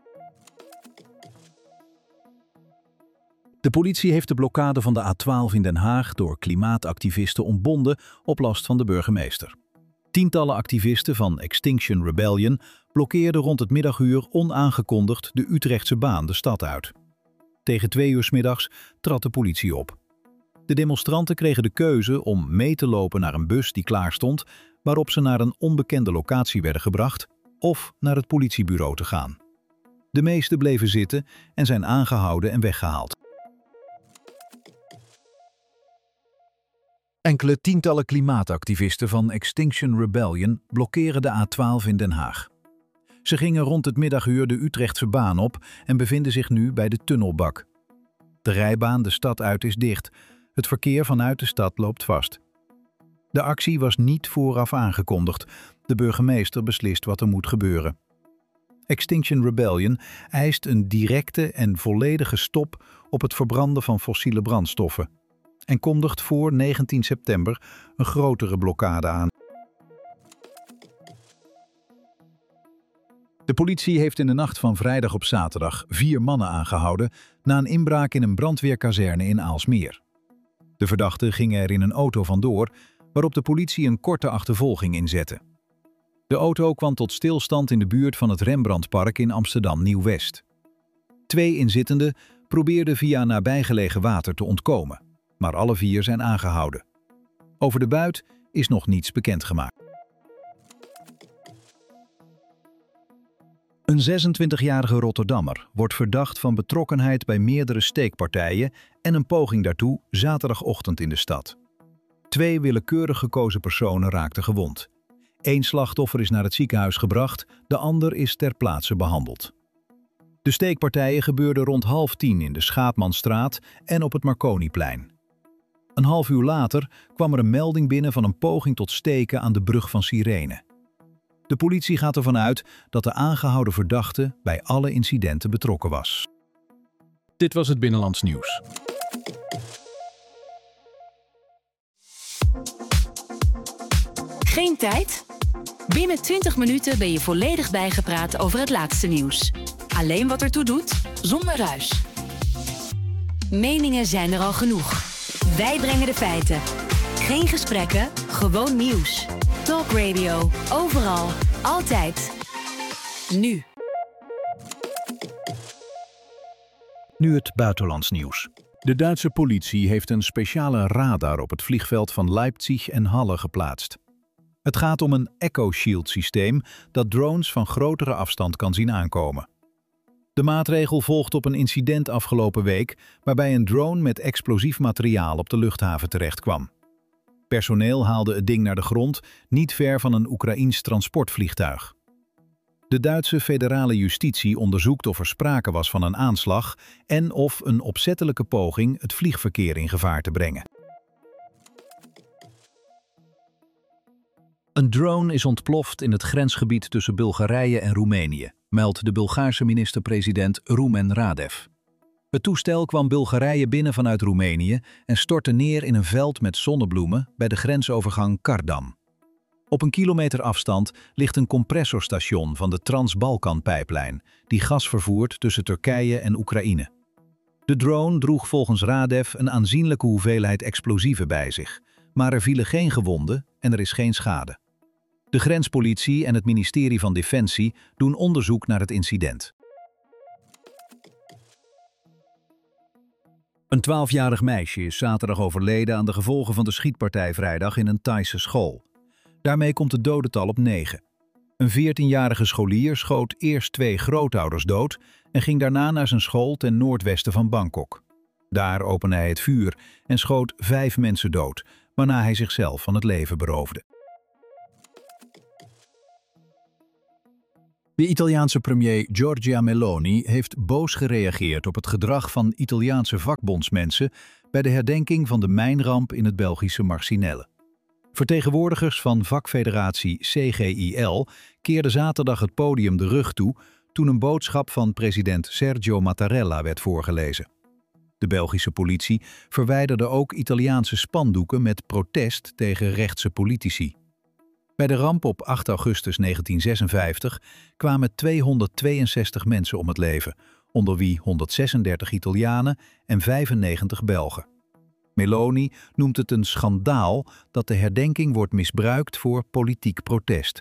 Speaker 1: De politie heeft de blokkade van de A twaalf in Den Haag door klimaatactivisten ontbonden op last van de burgemeester. Tientallen activisten van Extinction Rebellion blokkeerden rond het middaguur onaangekondigd de Utrechtse baan de stad uit. Tegen twee uur 's middags trad de politie op. De demonstranten kregen de keuze om mee te lopen naar een bus die klaar stond, waarop ze naar een onbekende locatie werden gebracht, of naar het politiebureau te gaan. De meesten bleven zitten en zijn aangehouden en weggehaald. Enkele tientallen klimaatactivisten van Extinction Rebellion blokkeren de A twaalf in Den Haag. Ze gingen rond het middaguur de Utrechtse baan op en bevinden zich nu bij de tunnelbak. De rijbaan de stad uit is dicht. Het verkeer vanuit de stad loopt vast. De actie was niet vooraf aangekondigd. De burgemeester beslist wat er moet gebeuren. Extinction Rebellion eist een directe en volledige stop op het verbranden van fossiele brandstoffen en kondigt voor negentien september een grotere blokkade aan. De politie heeft in de nacht van vrijdag op zaterdag vier mannen aangehouden na een inbraak in een brandweerkazerne in Aalsmeer. De verdachten gingen er in een auto vandoor, waarop de politie een korte achtervolging inzette. De auto kwam tot stilstand in de buurt van het Rembrandtpark in Amsterdam Nieuw-West. Twee inzittenden probeerden via nabijgelegen water te ontkomen, maar alle vier zijn aangehouden. Over de buit is nog niets bekendgemaakt. Een zesentwintigjarige Rotterdammer wordt verdacht van betrokkenheid bij meerdere steekpartijen en een poging daartoe zaterdagochtend in de stad. Twee willekeurig gekozen personen raakten gewond. Eén slachtoffer is naar het ziekenhuis gebracht, de ander is ter plaatse behandeld. De steekpartijen gebeurden rond half tien in de Schaapmanstraat en op het Marconiplein. Een half uur later kwam er een melding binnen van een poging tot steken aan de brug van Sirene. De politie gaat ervan uit dat de aangehouden verdachte bij alle incidenten betrokken was.
Speaker 4: Dit was het Binnenlands Nieuws.
Speaker 5: Geen tijd? Binnen twintig minuten ben je volledig bijgepraat over het laatste nieuws. Alleen wat ertoe doet, zonder ruis. Meningen zijn er al genoeg. Wij brengen de feiten. Geen gesprekken, gewoon nieuws. Talk Radio, overal, altijd. Nu.
Speaker 1: Nu het buitenlands nieuws. De Duitse politie heeft een speciale radar op het vliegveld van Leipzig en Halle geplaatst. Het gaat om een Echo Shield systeem dat drones van grotere afstand kan zien aankomen. De maatregel volgt op een incident afgelopen week waarbij een drone met explosief materiaal op de luchthaven terechtkwam. Personeel haalde het ding naar de grond, niet ver van een Oekraïens transportvliegtuig. De Duitse federale justitie onderzoekt of er sprake was van een aanslag en of een opzettelijke poging het vliegverkeer in gevaar te brengen. Een drone is ontploft in het grensgebied tussen Bulgarije en Roemenië, meldt de Bulgaarse minister-president Rumen Radev. Het toestel kwam Bulgarije binnen vanuit Roemenië en stortte neer in een veld met zonnebloemen bij de grensovergang Kardam. Op een kilometer afstand ligt een compressorstation van de Trans-Balkan-pijplijn, die gas vervoert tussen Turkije en Oekraïne. De drone droeg volgens Radev een aanzienlijke hoeveelheid explosieven bij zich, maar er vielen geen gewonden en er is geen schade. De grenspolitie en het ministerie van Defensie doen onderzoek naar het incident. Een twaalfjarig meisje is zaterdag overleden aan de gevolgen van de schietpartij vrijdag in een Thaise school. Daarmee komt het dodental op negen. Een veertienjarige scholier schoot eerst twee grootouders dood en ging daarna naar zijn school ten noordwesten van Bangkok. Daar opende hij het vuur en schoot vijf mensen dood, waarna hij zichzelf van het leven beroofde. De Italiaanse premier Giorgia Meloni heeft boos gereageerd op het gedrag van Italiaanse vakbondsmensen bij de herdenking van de mijnramp in het Belgische Marcinelle. Vertegenwoordigers van vakfederatie C G I L keerden zaterdag het podium de rug toe toen een boodschap van president Sergio Mattarella werd voorgelezen. De Belgische politie verwijderde ook Italiaanse spandoeken met protest tegen rechtse politici. Bij de ramp op acht augustus negentien zesenvijftig kwamen tweehonderdtweeënzestig mensen om het leven, onder wie honderdzesendertig Italianen en vijfennegentig Belgen. Meloni noemt het een schandaal dat de herdenking wordt misbruikt voor politiek protest.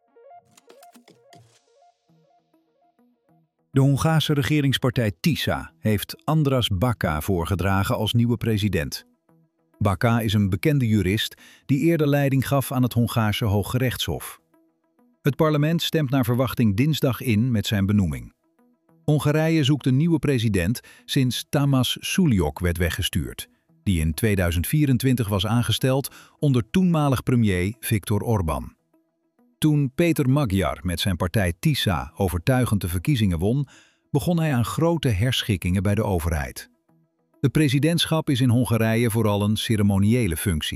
Speaker 1: De Hongaarse regeringspartij TISA heeft Andras Baka voorgedragen als nieuwe president. Baka is een bekende jurist die eerder leiding gaf aan het Hongaarse Hooggerechtshof. Het parlement stemt naar verwachting dinsdag in met zijn benoeming. Hongarije zoekt een nieuwe president sinds Tamás Sullyok werd weggestuurd, die in tweeduizend vierentwintig was aangesteld onder toenmalig premier Viktor Orbán. Toen Péter Magyar met zijn partij TISA overtuigend de verkiezingen won, begon hij aan grote herschikkingen bij de overheid. Het presidentschap is in Hongarije vooral een ceremoniële functie.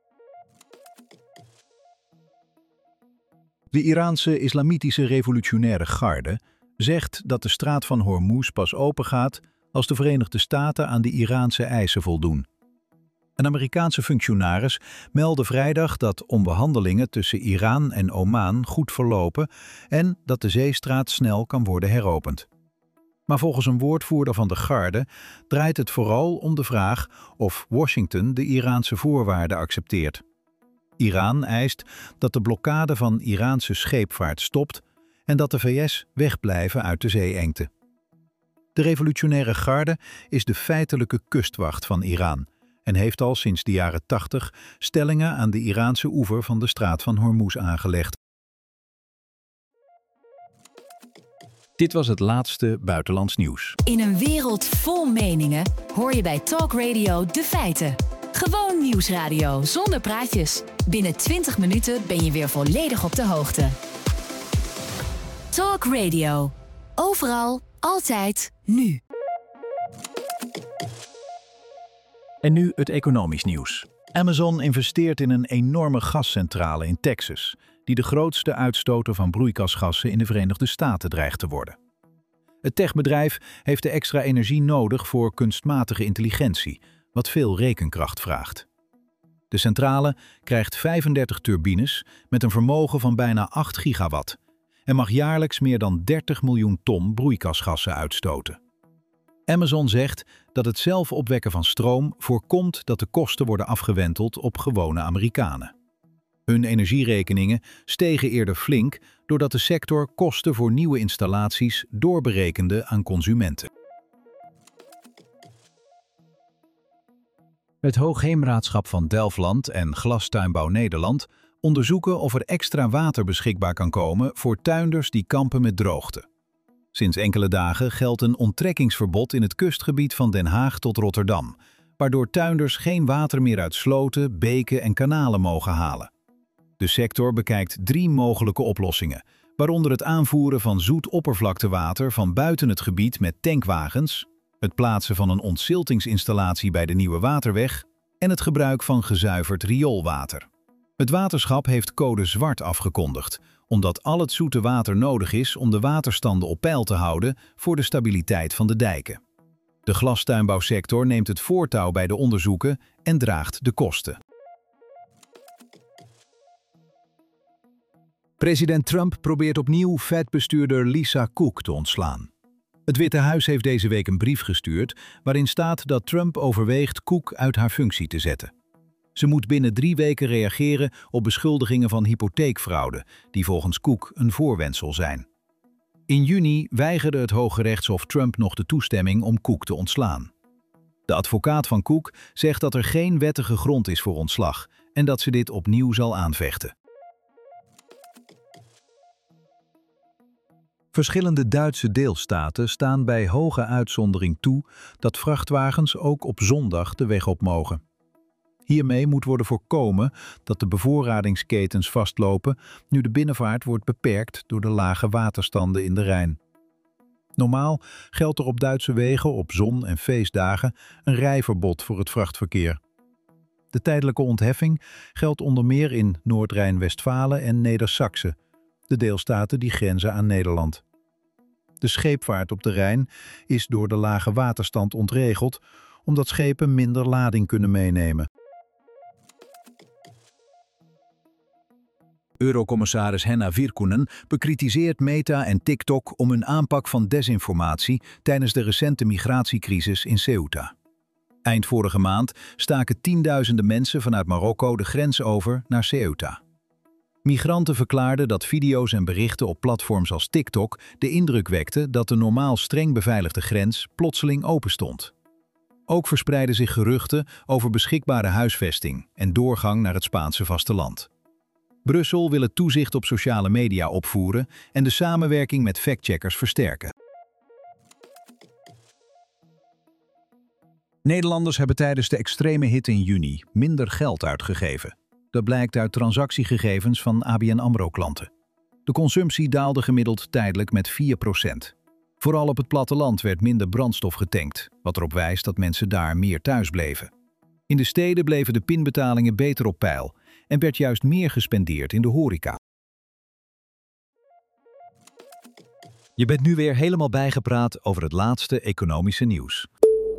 Speaker 1: De Iraanse Islamitische Revolutionaire Garde zegt dat de straat van Hormuz pas opengaat als de Verenigde Staten aan de Iraanse eisen voldoen. Een Amerikaanse functionaris meldde vrijdag dat onderhandelingen tussen Iran en Oman goed verlopen en dat de zeestraat snel kan worden heropend. Maar volgens een woordvoerder van de Garde draait het vooral om de vraag of Washington de Iraanse voorwaarden accepteert. Iran eist dat de blokkade van Iraanse scheepvaart stopt en dat de V S wegblijven uit de zeeengte. De Revolutionaire Garde is de feitelijke kustwacht van Iran en heeft al sinds de jaren tachtig stellingen aan de Iraanse oever van de straat van Hormuz aangelegd. Dit was het laatste buitenlands nieuws.
Speaker 5: In een wereld vol meningen hoor je bij Talk Radio de feiten. Gewoon nieuwsradio zonder praatjes. Binnen twintig minuten ben je weer volledig op de hoogte. Talk Radio. Overal, altijd, nu.
Speaker 1: En nu het economisch nieuws. Amazon investeert in een enorme gascentrale in Texas, die de grootste uitstoter van broeikasgassen in de Verenigde Staten dreigt te worden. Het techbedrijf heeft de extra energie nodig voor kunstmatige intelligentie, wat veel rekenkracht vraagt. De centrale krijgt vijfendertig turbines met een vermogen van bijna acht gigawatt en mag jaarlijks meer dan dertig miljoen ton broeikasgassen uitstoten. Amazon zegt dat het zelf opwekken van stroom voorkomt dat de kosten worden afgewenteld op gewone Amerikanen. Hun energierekeningen stegen eerder flink doordat de sector kosten voor nieuwe installaties doorberekende aan consumenten. Het Hoogheemraadschap van Delfland en Glastuinbouw Nederland onderzoeken of er extra water beschikbaar kan komen voor tuinders die kampen met droogte. Sinds enkele dagen geldt een onttrekkingsverbod in het kustgebied van Den Haag tot Rotterdam, waardoor tuinders geen water meer uit sloten, beken en kanalen mogen halen. De sector bekijkt drie mogelijke oplossingen, waaronder het aanvoeren van zoet oppervlaktewater van buiten het gebied met tankwagens, het plaatsen van een ontziltingsinstallatie bij de Nieuwe Waterweg en het gebruik van gezuiverd rioolwater. Het waterschap heeft code zwart afgekondigd, omdat al het zoete water nodig is om de waterstanden op peil te houden voor de stabiliteit van de dijken. De glastuinbouwsector neemt het voortouw bij de onderzoeken en draagt de kosten. President Trump probeert opnieuw Fed-bestuurder Lisa Cook te ontslaan. Het Witte Huis heeft deze week een brief gestuurd waarin staat dat Trump overweegt Cook uit haar functie te zetten. Ze moet binnen drie weken reageren op beschuldigingen van hypotheekfraude, die volgens Cook een voorwendsel zijn. In juni weigerde het Hooggerechtshof Trump nog de toestemming om Cook te ontslaan. De advocaat van Cook zegt dat er geen wettige grond is voor ontslag en dat ze dit opnieuw zal aanvechten. Verschillende Duitse deelstaten staan bij hoge uitzondering toe dat vrachtwagens ook op zondag de weg op mogen. Hiermee moet worden voorkomen dat de bevoorradingsketens vastlopen nu de binnenvaart wordt beperkt door de lage waterstanden in de Rijn. Normaal geldt er op Duitse wegen op zon- en feestdagen een rijverbod voor het vrachtverkeer. De tijdelijke ontheffing geldt onder meer in Noord-Rijn-Westfalen en Neder-Saxe, de deelstaten die grenzen aan Nederland. De scheepvaart op de Rijn is door de lage waterstand ontregeld, omdat schepen minder lading kunnen meenemen. Eurocommissaris Henna Virkkunen bekritiseert Meta en TikTok om hun aanpak van desinformatie tijdens de recente migratiecrisis in Ceuta. Eind vorige maand staken tienduizenden mensen vanuit Marokko de grens over naar Ceuta. Migranten verklaarden dat video's en berichten op platforms als TikTok de indruk wekten dat de normaal streng beveiligde grens plotseling openstond. Ook verspreidden zich geruchten over beschikbare huisvesting en doorgang naar het Spaanse vasteland. Brussel wil het toezicht op sociale media opvoeren en de samenwerking met factcheckers versterken. Nederlanders hebben tijdens de extreme hitte in juni minder geld uitgegeven. Dat blijkt uit transactiegegevens van A B N AMRO-klanten. De consumptie daalde gemiddeld tijdelijk met vier procent. Vooral op het platteland werd minder brandstof getankt, wat erop wijst dat mensen daar meer thuis bleven. In de steden bleven de pinbetalingen beter op peil en werd juist meer gespendeerd in de horeca. Je bent nu weer helemaal bijgepraat over het laatste economische nieuws.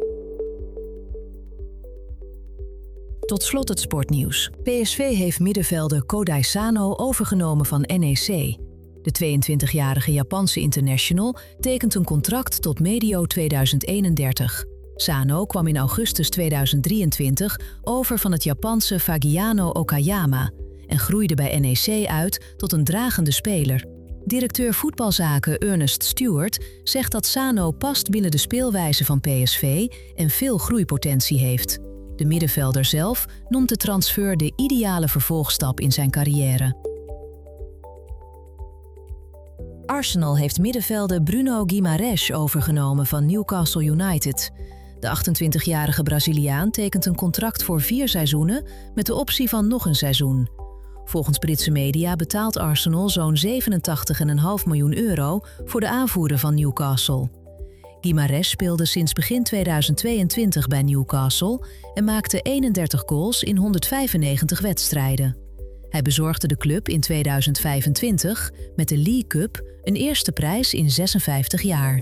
Speaker 2: Tot slot het sportnieuws. P S V heeft middenvelder Kodai Sano overgenomen van N E C. De tweeëntwintigjarige Japanse international tekent een contract tot medio tweeduizend eenendertig. Sano kwam in augustus tweeduizend drieëntwintig over van het Japanse Fagiano Okayama en groeide bij N E C uit tot een dragende speler. Directeur voetbalzaken Ernest Stewart zegt dat Sano past binnen de speelwijze van P S V en veel groeipotentie heeft. De middenvelder zelf noemt de transfer de ideale vervolgstap in zijn carrière. Arsenal heeft middenvelder Bruno Guimarães overgenomen van Newcastle United. De achtentwintigjarige Braziliaan tekent een contract voor vier seizoenen met de optie van nog een seizoen. Volgens Britse media betaalt Arsenal zo'n zevenentachtig komma vijf miljoen euro voor de aanvoerder van Newcastle. Guimarães speelde sinds begin tweeduizend tweeëntwintig bij Newcastle en maakte eenendertig goals in honderdvijfennegentig wedstrijden. Hij bezorgde de club in tweeduizend vijfentwintig met de League Cup een eerste prijs in zesenvijftig jaar.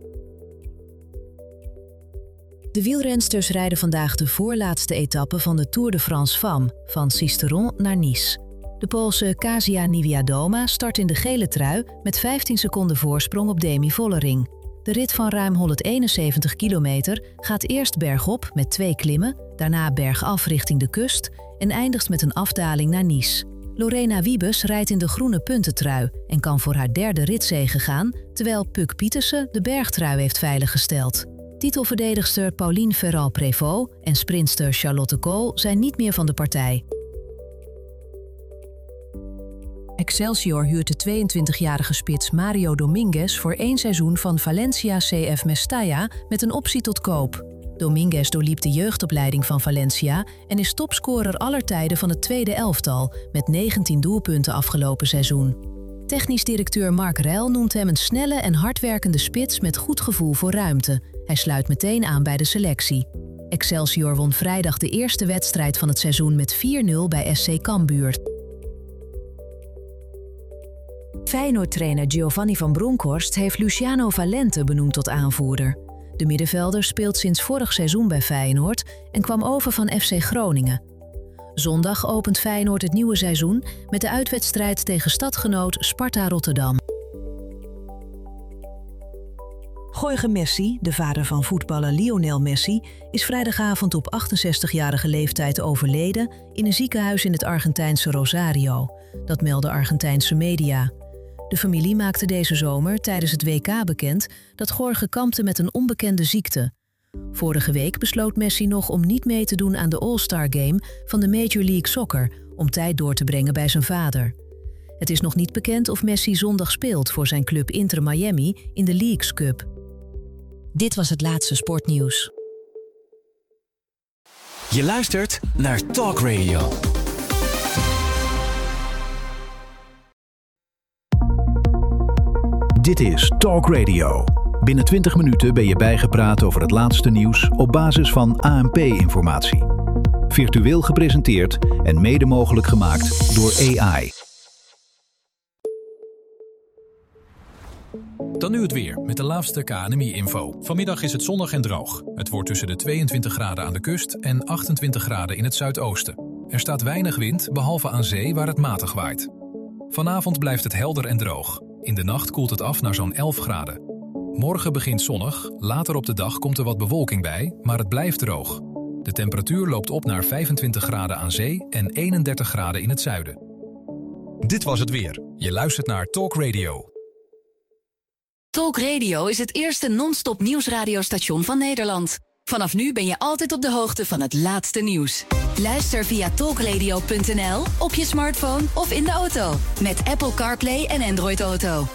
Speaker 2: De wielrensters rijden vandaag de voorlaatste etappe van de Tour de France Femmes van Sisteron naar Nice. De Poolse Kasia Niewiadoma start in de gele trui met vijftien seconden voorsprong op Demi Vollering. De rit van ruim honderdeenenzeventig kilometer gaat eerst bergop met twee klimmen, daarna bergaf richting de kust en eindigt met een afdaling naar Nice. Lorena Wiebes rijdt in de groene puntentrui en kan voor haar derde ritzege gaan, terwijl Puk Pietersen de bergtrui heeft veiliggesteld. Titelverdedigster Pauline Ferrand-Prévot en sprintster Charlotte Kool zijn niet meer van de partij. Excelsior huurt de tweeëntwintigjarige spits Mario Dominguez voor één seizoen van Valencia C F Mestalla met een optie tot koop. Dominguez doorliep de jeugdopleiding van Valencia en is topscorer aller tijden van het tweede elftal met negentien doelpunten afgelopen seizoen. Technisch directeur Mark Rell noemt hem een snelle en hardwerkende spits met goed gevoel voor ruimte. Hij sluit meteen aan bij de selectie. Excelsior won vrijdag de eerste wedstrijd van het seizoen met vier nul bij S C Cambuur. Feyenoord-trainer Giovanni van Bronckhorst heeft Luciano Valente benoemd tot aanvoerder. De middenvelder speelt sinds vorig seizoen bij Feyenoord en kwam over van F C Groningen. Zondag opent Feyenoord het nieuwe seizoen met de uitwedstrijd tegen stadgenoot Sparta Rotterdam. Jorge Messi, de vader van voetballer Lionel Messi, is vrijdagavond op achtenzestigjarige leeftijd overleden in een ziekenhuis in het Argentijnse Rosario. Dat melden Argentijnse media. De familie maakte deze zomer tijdens het W K bekend dat Jorge kampte met een onbekende ziekte. Vorige week besloot Messi nog om niet mee te doen aan de All-Star Game van de Major League Soccer om tijd door te brengen bij zijn vader. Het is nog niet bekend of Messi zondag speelt voor zijn club Inter Miami in de Leagues Cup. Dit was het laatste sportnieuws.
Speaker 3: Je luistert naar Talk Radio.
Speaker 1: Dit is Talk Radio. Binnen twintig minuten ben je bijgepraat over het laatste nieuws op basis van A N P-informatie. Virtueel gepresenteerd en mede mogelijk gemaakt door A I.
Speaker 4: Dan nu het weer met de laatste K N M I-info. Vanmiddag is het zonnig en droog. Het wordt tussen de tweeëntwintig graden aan de kust en achtentwintig graden in het zuidoosten. Er staat weinig wind, behalve aan zee waar het matig waait. Vanavond blijft het helder en droog. In de nacht koelt het af naar zo'n elf graden. Morgen begint zonnig, later op de dag komt er wat bewolking bij, maar het blijft droog. De temperatuur loopt op naar vijfentwintig graden aan zee en eenendertig graden in het zuiden. Dit was het weer. Je luistert naar Talk Radio.
Speaker 5: Talk Radio is het eerste non-stop nieuwsradiostation van Nederland. Vanaf nu ben je altijd op de hoogte van het laatste nieuws. Luister via talkradio punt n l, op je smartphone of in de auto. Met Apple CarPlay en Android Auto.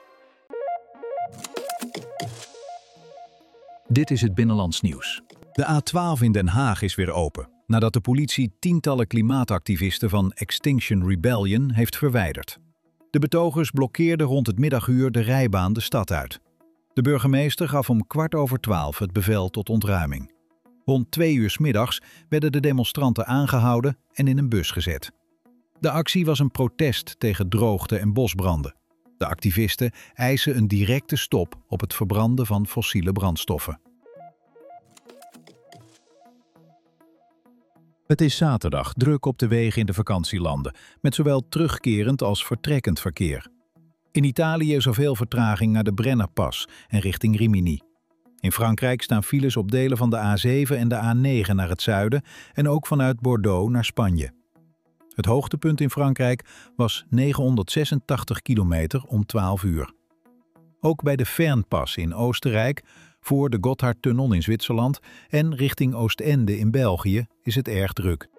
Speaker 1: Dit is het Binnenlands nieuws. De A twaalf in Den Haag is weer open, nadat de politie tientallen klimaatactivisten van Extinction Rebellion heeft verwijderd. De betogers blokkeerden rond het middaguur de rijbaan de stad uit. De burgemeester gaf om kwart over twaalf het bevel tot ontruiming. Rond twee uur 's middags werden de demonstranten aangehouden en in een bus gezet. De actie was een protest tegen droogte en bosbranden. De activisten eisen een directe stop op het verbranden van fossiele brandstoffen. Het is zaterdag, druk op de wegen in de vakantielanden, met zowel terugkerend als vertrekkend verkeer. In Italië is er veel vertraging naar de Brennerpas en richting Rimini. In Frankrijk staan files op delen van de A zeven en de A negen naar het zuiden en ook vanuit Bordeaux naar Spanje. Het hoogtepunt in Frankrijk was negenhonderdzesentachtig kilometer om twaalf uur. Ook bij de Fernpas in Oostenrijk, voor de Gotthardtunnel in Zwitserland en richting Oostende in België is het erg druk.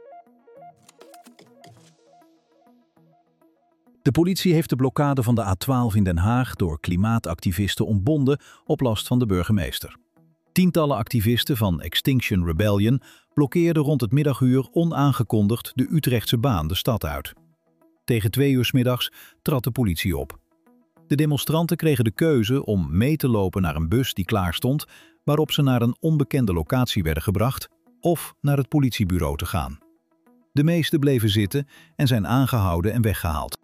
Speaker 1: De politie heeft de blokkade van de A twaalf in Den Haag door klimaatactivisten ontbonden op last van de burgemeester. Tientallen activisten van Extinction Rebellion blokkeerden rond het middaguur onaangekondigd de Utrechtse baan de stad uit. Tegen twee uur 's middags trad de politie op. De demonstranten kregen de keuze om mee te lopen naar een bus die klaar stond, waarop ze naar een onbekende locatie werden gebracht, of naar het politiebureau te gaan. De meesten bleven zitten en zijn aangehouden en weggehaald.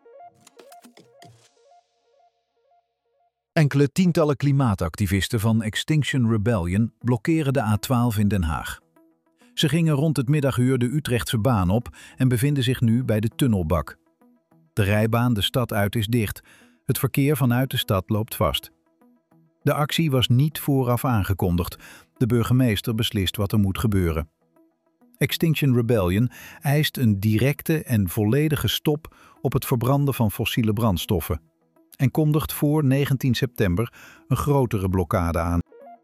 Speaker 1: Enkele tientallen klimaatactivisten van Extinction Rebellion blokkeren de A twaalf in Den Haag. Ze gingen rond het middaguur de Utrechtse baan op en bevinden zich nu bij de tunnelbak. De rijbaan de stad uit is dicht. Het verkeer vanuit de stad loopt vast. De actie was niet vooraf aangekondigd. De burgemeester beslist wat er moet gebeuren. Extinction Rebellion eist een directe en volledige stop op het verbranden van fossiele brandstoffen en kondigt voor negentien september een grotere blokkade aan.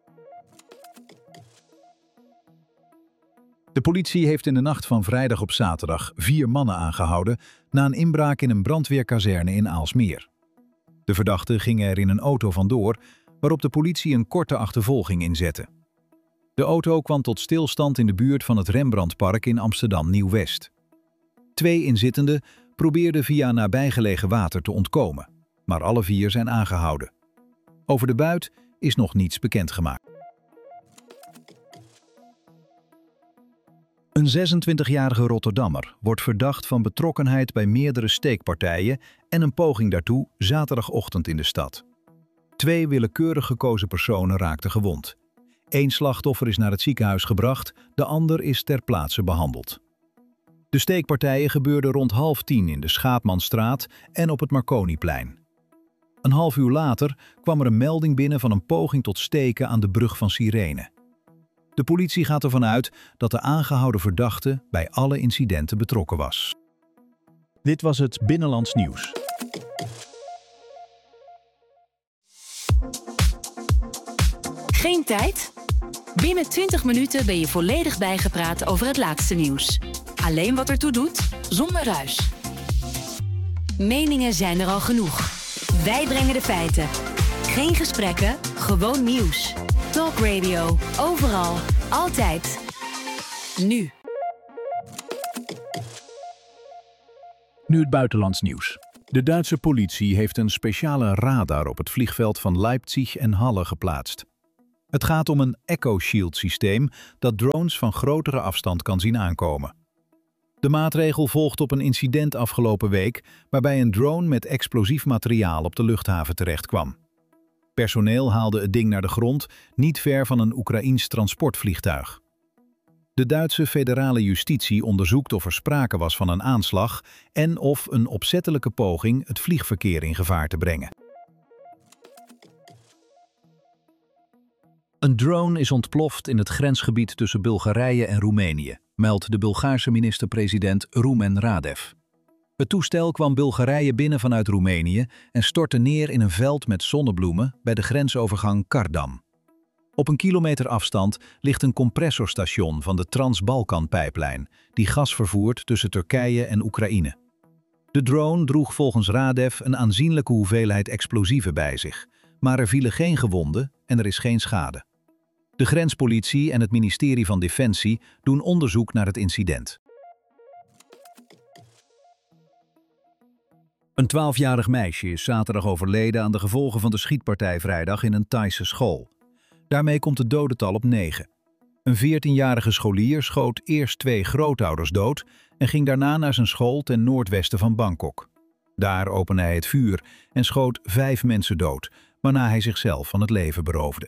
Speaker 1: De politie heeft in de nacht van vrijdag op zaterdag vier mannen aangehouden na een inbraak in een brandweerkazerne in Aalsmeer. De verdachten gingen er in een auto vandoor, waarop de politie een korte achtervolging inzette. De auto kwam tot stilstand in de buurt van het Rembrandtpark in Amsterdam-Nieuw-West. Twee inzittenden probeerden via nabijgelegen water te ontkomen, maar alle vier zijn aangehouden. Over de buit is nog niets bekendgemaakt. Een zesentwintigjarige Rotterdammer wordt verdacht van betrokkenheid bij meerdere steekpartijen en een poging daartoe zaterdagochtend in de stad. Twee willekeurig gekozen personen raakten gewond. Eén slachtoffer is naar het ziekenhuis gebracht, de ander is ter plaatse behandeld. De steekpartijen gebeurden rond half tien in de Schaapmanstraat en op het Marconiplein. Een half uur later kwam er een melding binnen van een poging tot steken aan de brug van Sirene. De politie gaat ervan uit dat de aangehouden verdachte bij alle incidenten betrokken was. Dit was het Binnenlands nieuws.
Speaker 5: Geen tijd? Binnen twintig minuten ben je volledig bijgepraat over het laatste nieuws. Alleen wat ertoe doet, zonder ruis. Meningen zijn er al genoeg. Wij brengen de feiten. Geen gesprekken, gewoon nieuws. Talk Radio. Overal. Altijd. nu.
Speaker 1: Nu het buitenlands nieuws. De Duitse politie heeft een speciale radar op het vliegveld van Leipzig en Halle geplaatst. Het gaat om een Echo Shield systeem dat drones van grotere afstand kan zien aankomen. De maatregel volgt op een incident afgelopen week waarbij een drone met explosief materiaal op de luchthaven terechtkwam. Personeel haalde het ding naar de grond, niet ver van een Oekraïens transportvliegtuig. De Duitse federale justitie onderzoekt of er sprake was van een aanslag en of een opzettelijke poging het vliegverkeer in gevaar te brengen. Een drone is ontploft in het grensgebied tussen Bulgarije en Roemenië, meldt de Bulgaarse minister-president Rumen Radev. Het toestel kwam Bulgarije binnen vanuit Roemenië en stortte neer in een veld met zonnebloemen bij de grensovergang Kardam. Op een kilometer afstand ligt een compressorstation van de Trans-Balkan-pijplijn, die gas vervoert tussen Turkije en Oekraïne. De drone droeg volgens Radev een aanzienlijke hoeveelheid explosieven bij zich, maar er vielen geen gewonden en er is geen schade. De grenspolitie en het ministerie van Defensie doen onderzoek naar het incident. Een twaalfjarig meisje is zaterdag overleden aan de gevolgen van de schietpartij vrijdag in een Thaise school. Daarmee komt het dodental op negen. Een veertienjarige scholier schoot eerst twee grootouders dood en ging daarna naar zijn school ten noordwesten van Bangkok. Daar opende hij het vuur en schoot vijf mensen dood, waarna hij zichzelf van het leven beroofde.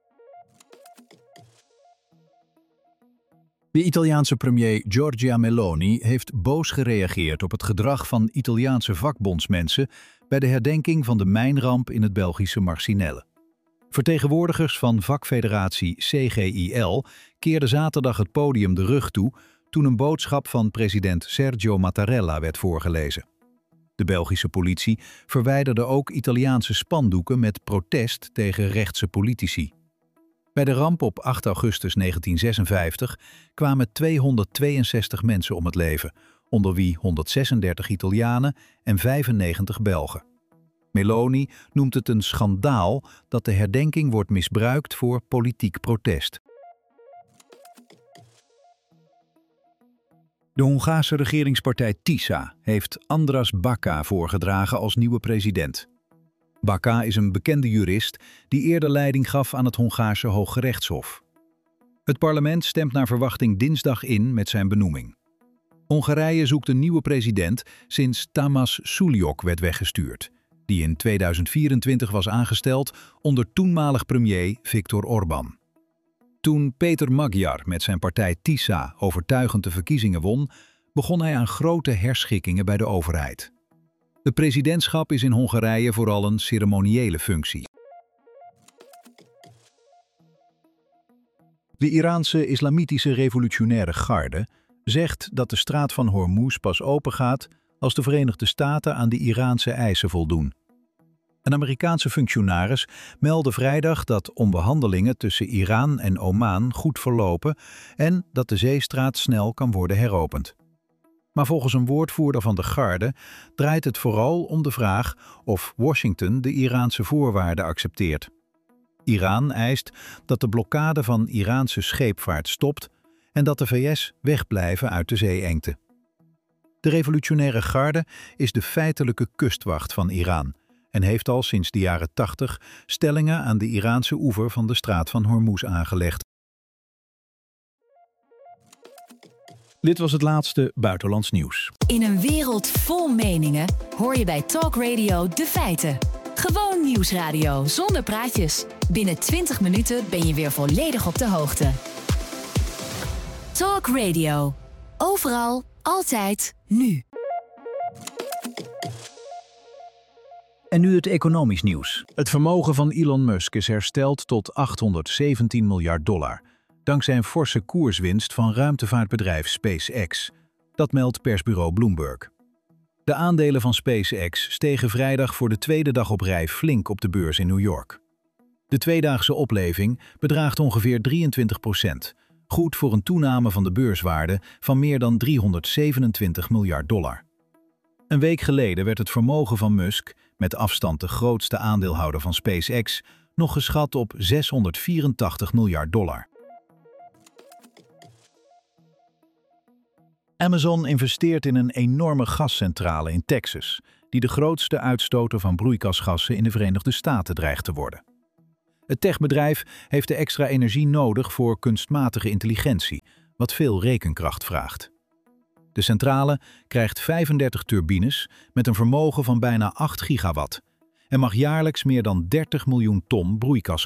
Speaker 1: De Italiaanse premier Giorgia Meloni heeft boos gereageerd op het gedrag van Italiaanse vakbondsmensen bij de herdenking van de mijnramp in het Belgische Marcinelle. Vertegenwoordigers van vakfederatie C G I L keerden zaterdag het podium de rug toe toen een boodschap van president Sergio Mattarella werd voorgelezen. De Belgische politie verwijderde ook Italiaanse spandoeken met protest tegen rechtse politici. Bij de ramp op acht augustus negentien zesenvijftig kwamen tweehonderdtweeënzestig mensen om het leven, onder wie honderdzesendertig Italianen en vijfennegentig Belgen. Meloni noemt het een schandaal dat de herdenking wordt misbruikt voor politiek protest. De Hongaarse regeringspartij TISA heeft Andras Baka voorgedragen als nieuwe president. Baka is een bekende jurist die eerder leiding gaf aan het Hongaarse Hooggerechtshof. Het parlement stemt naar verwachting dinsdag in met zijn benoeming. Hongarije zoekt een nieuwe president sinds Tamás Sullyok werd weggestuurd, die in tweeduizend vierentwintig was aangesteld onder toenmalig premier Viktor Orbán. Toen Péter Magyar met zijn partij TISA overtuigend de verkiezingen won, begon hij aan grote herschikkingen bij de overheid. Het presidentschap is in Hongarije vooral een ceremoniële functie. De Iraanse Islamitische Revolutionaire Garde zegt dat de straat van Hormuz pas opengaat als de Verenigde Staten aan de Iraanse eisen voldoen. Een Amerikaanse functionaris meldde vrijdag dat onderhandelingen tussen Iran en Oman goed verlopen en dat de zeestraat snel kan worden heropend. Maar volgens een woordvoerder van de Garde draait het vooral om de vraag of Washington de Iraanse voorwaarden accepteert. Iran eist dat de blokkade van Iraanse scheepvaart stopt en dat de V S wegblijven uit de zeeengte. De Revolutionaire Garde is de feitelijke kustwacht van Iran en heeft al sinds de jaren tachtig stellingen aan de Iraanse oever van de straat van Hormuz aangelegd. Dit was het laatste buitenlands nieuws.
Speaker 5: In een wereld vol meningen hoor je bij Talk Radio de feiten. Gewoon nieuwsradio zonder praatjes. Binnen twintig minuten ben je weer volledig op de hoogte. Talk Radio. Overal, altijd, nu.
Speaker 1: En nu het economisch nieuws. Het vermogen van Elon Musk is hersteld tot achthonderdzeventien miljard dollar. Dankzij een forse koerswinst van ruimtevaartbedrijf SpaceX. Dat meldt persbureau Bloomberg. De aandelen van SpaceX stegen vrijdag voor de tweede dag op rij flink op de beurs in New York. De tweedaagse opleving bedraagt ongeveer drieëntwintig procent. Goed voor een toename van de beurswaarde van meer dan driehonderdzevenentwintig miljard dollar. Een week geleden werd het vermogen van Musk, met afstand de grootste aandeelhouder van SpaceX, nog geschat op zeshonderdvierentachtig miljard dollar. Amazon investeert in een enorme gascentrale in Texas, die de grootste uitstoter van broeikasgassen in de Verenigde Staten dreigt te worden. Het techbedrijf heeft de extra energie nodig voor kunstmatige intelligentie, wat veel rekenkracht vraagt. De centrale krijgt vijfendertig turbines met een vermogen van bijna acht gigawatt en mag jaarlijks meer dan dertig miljoen ton broeikas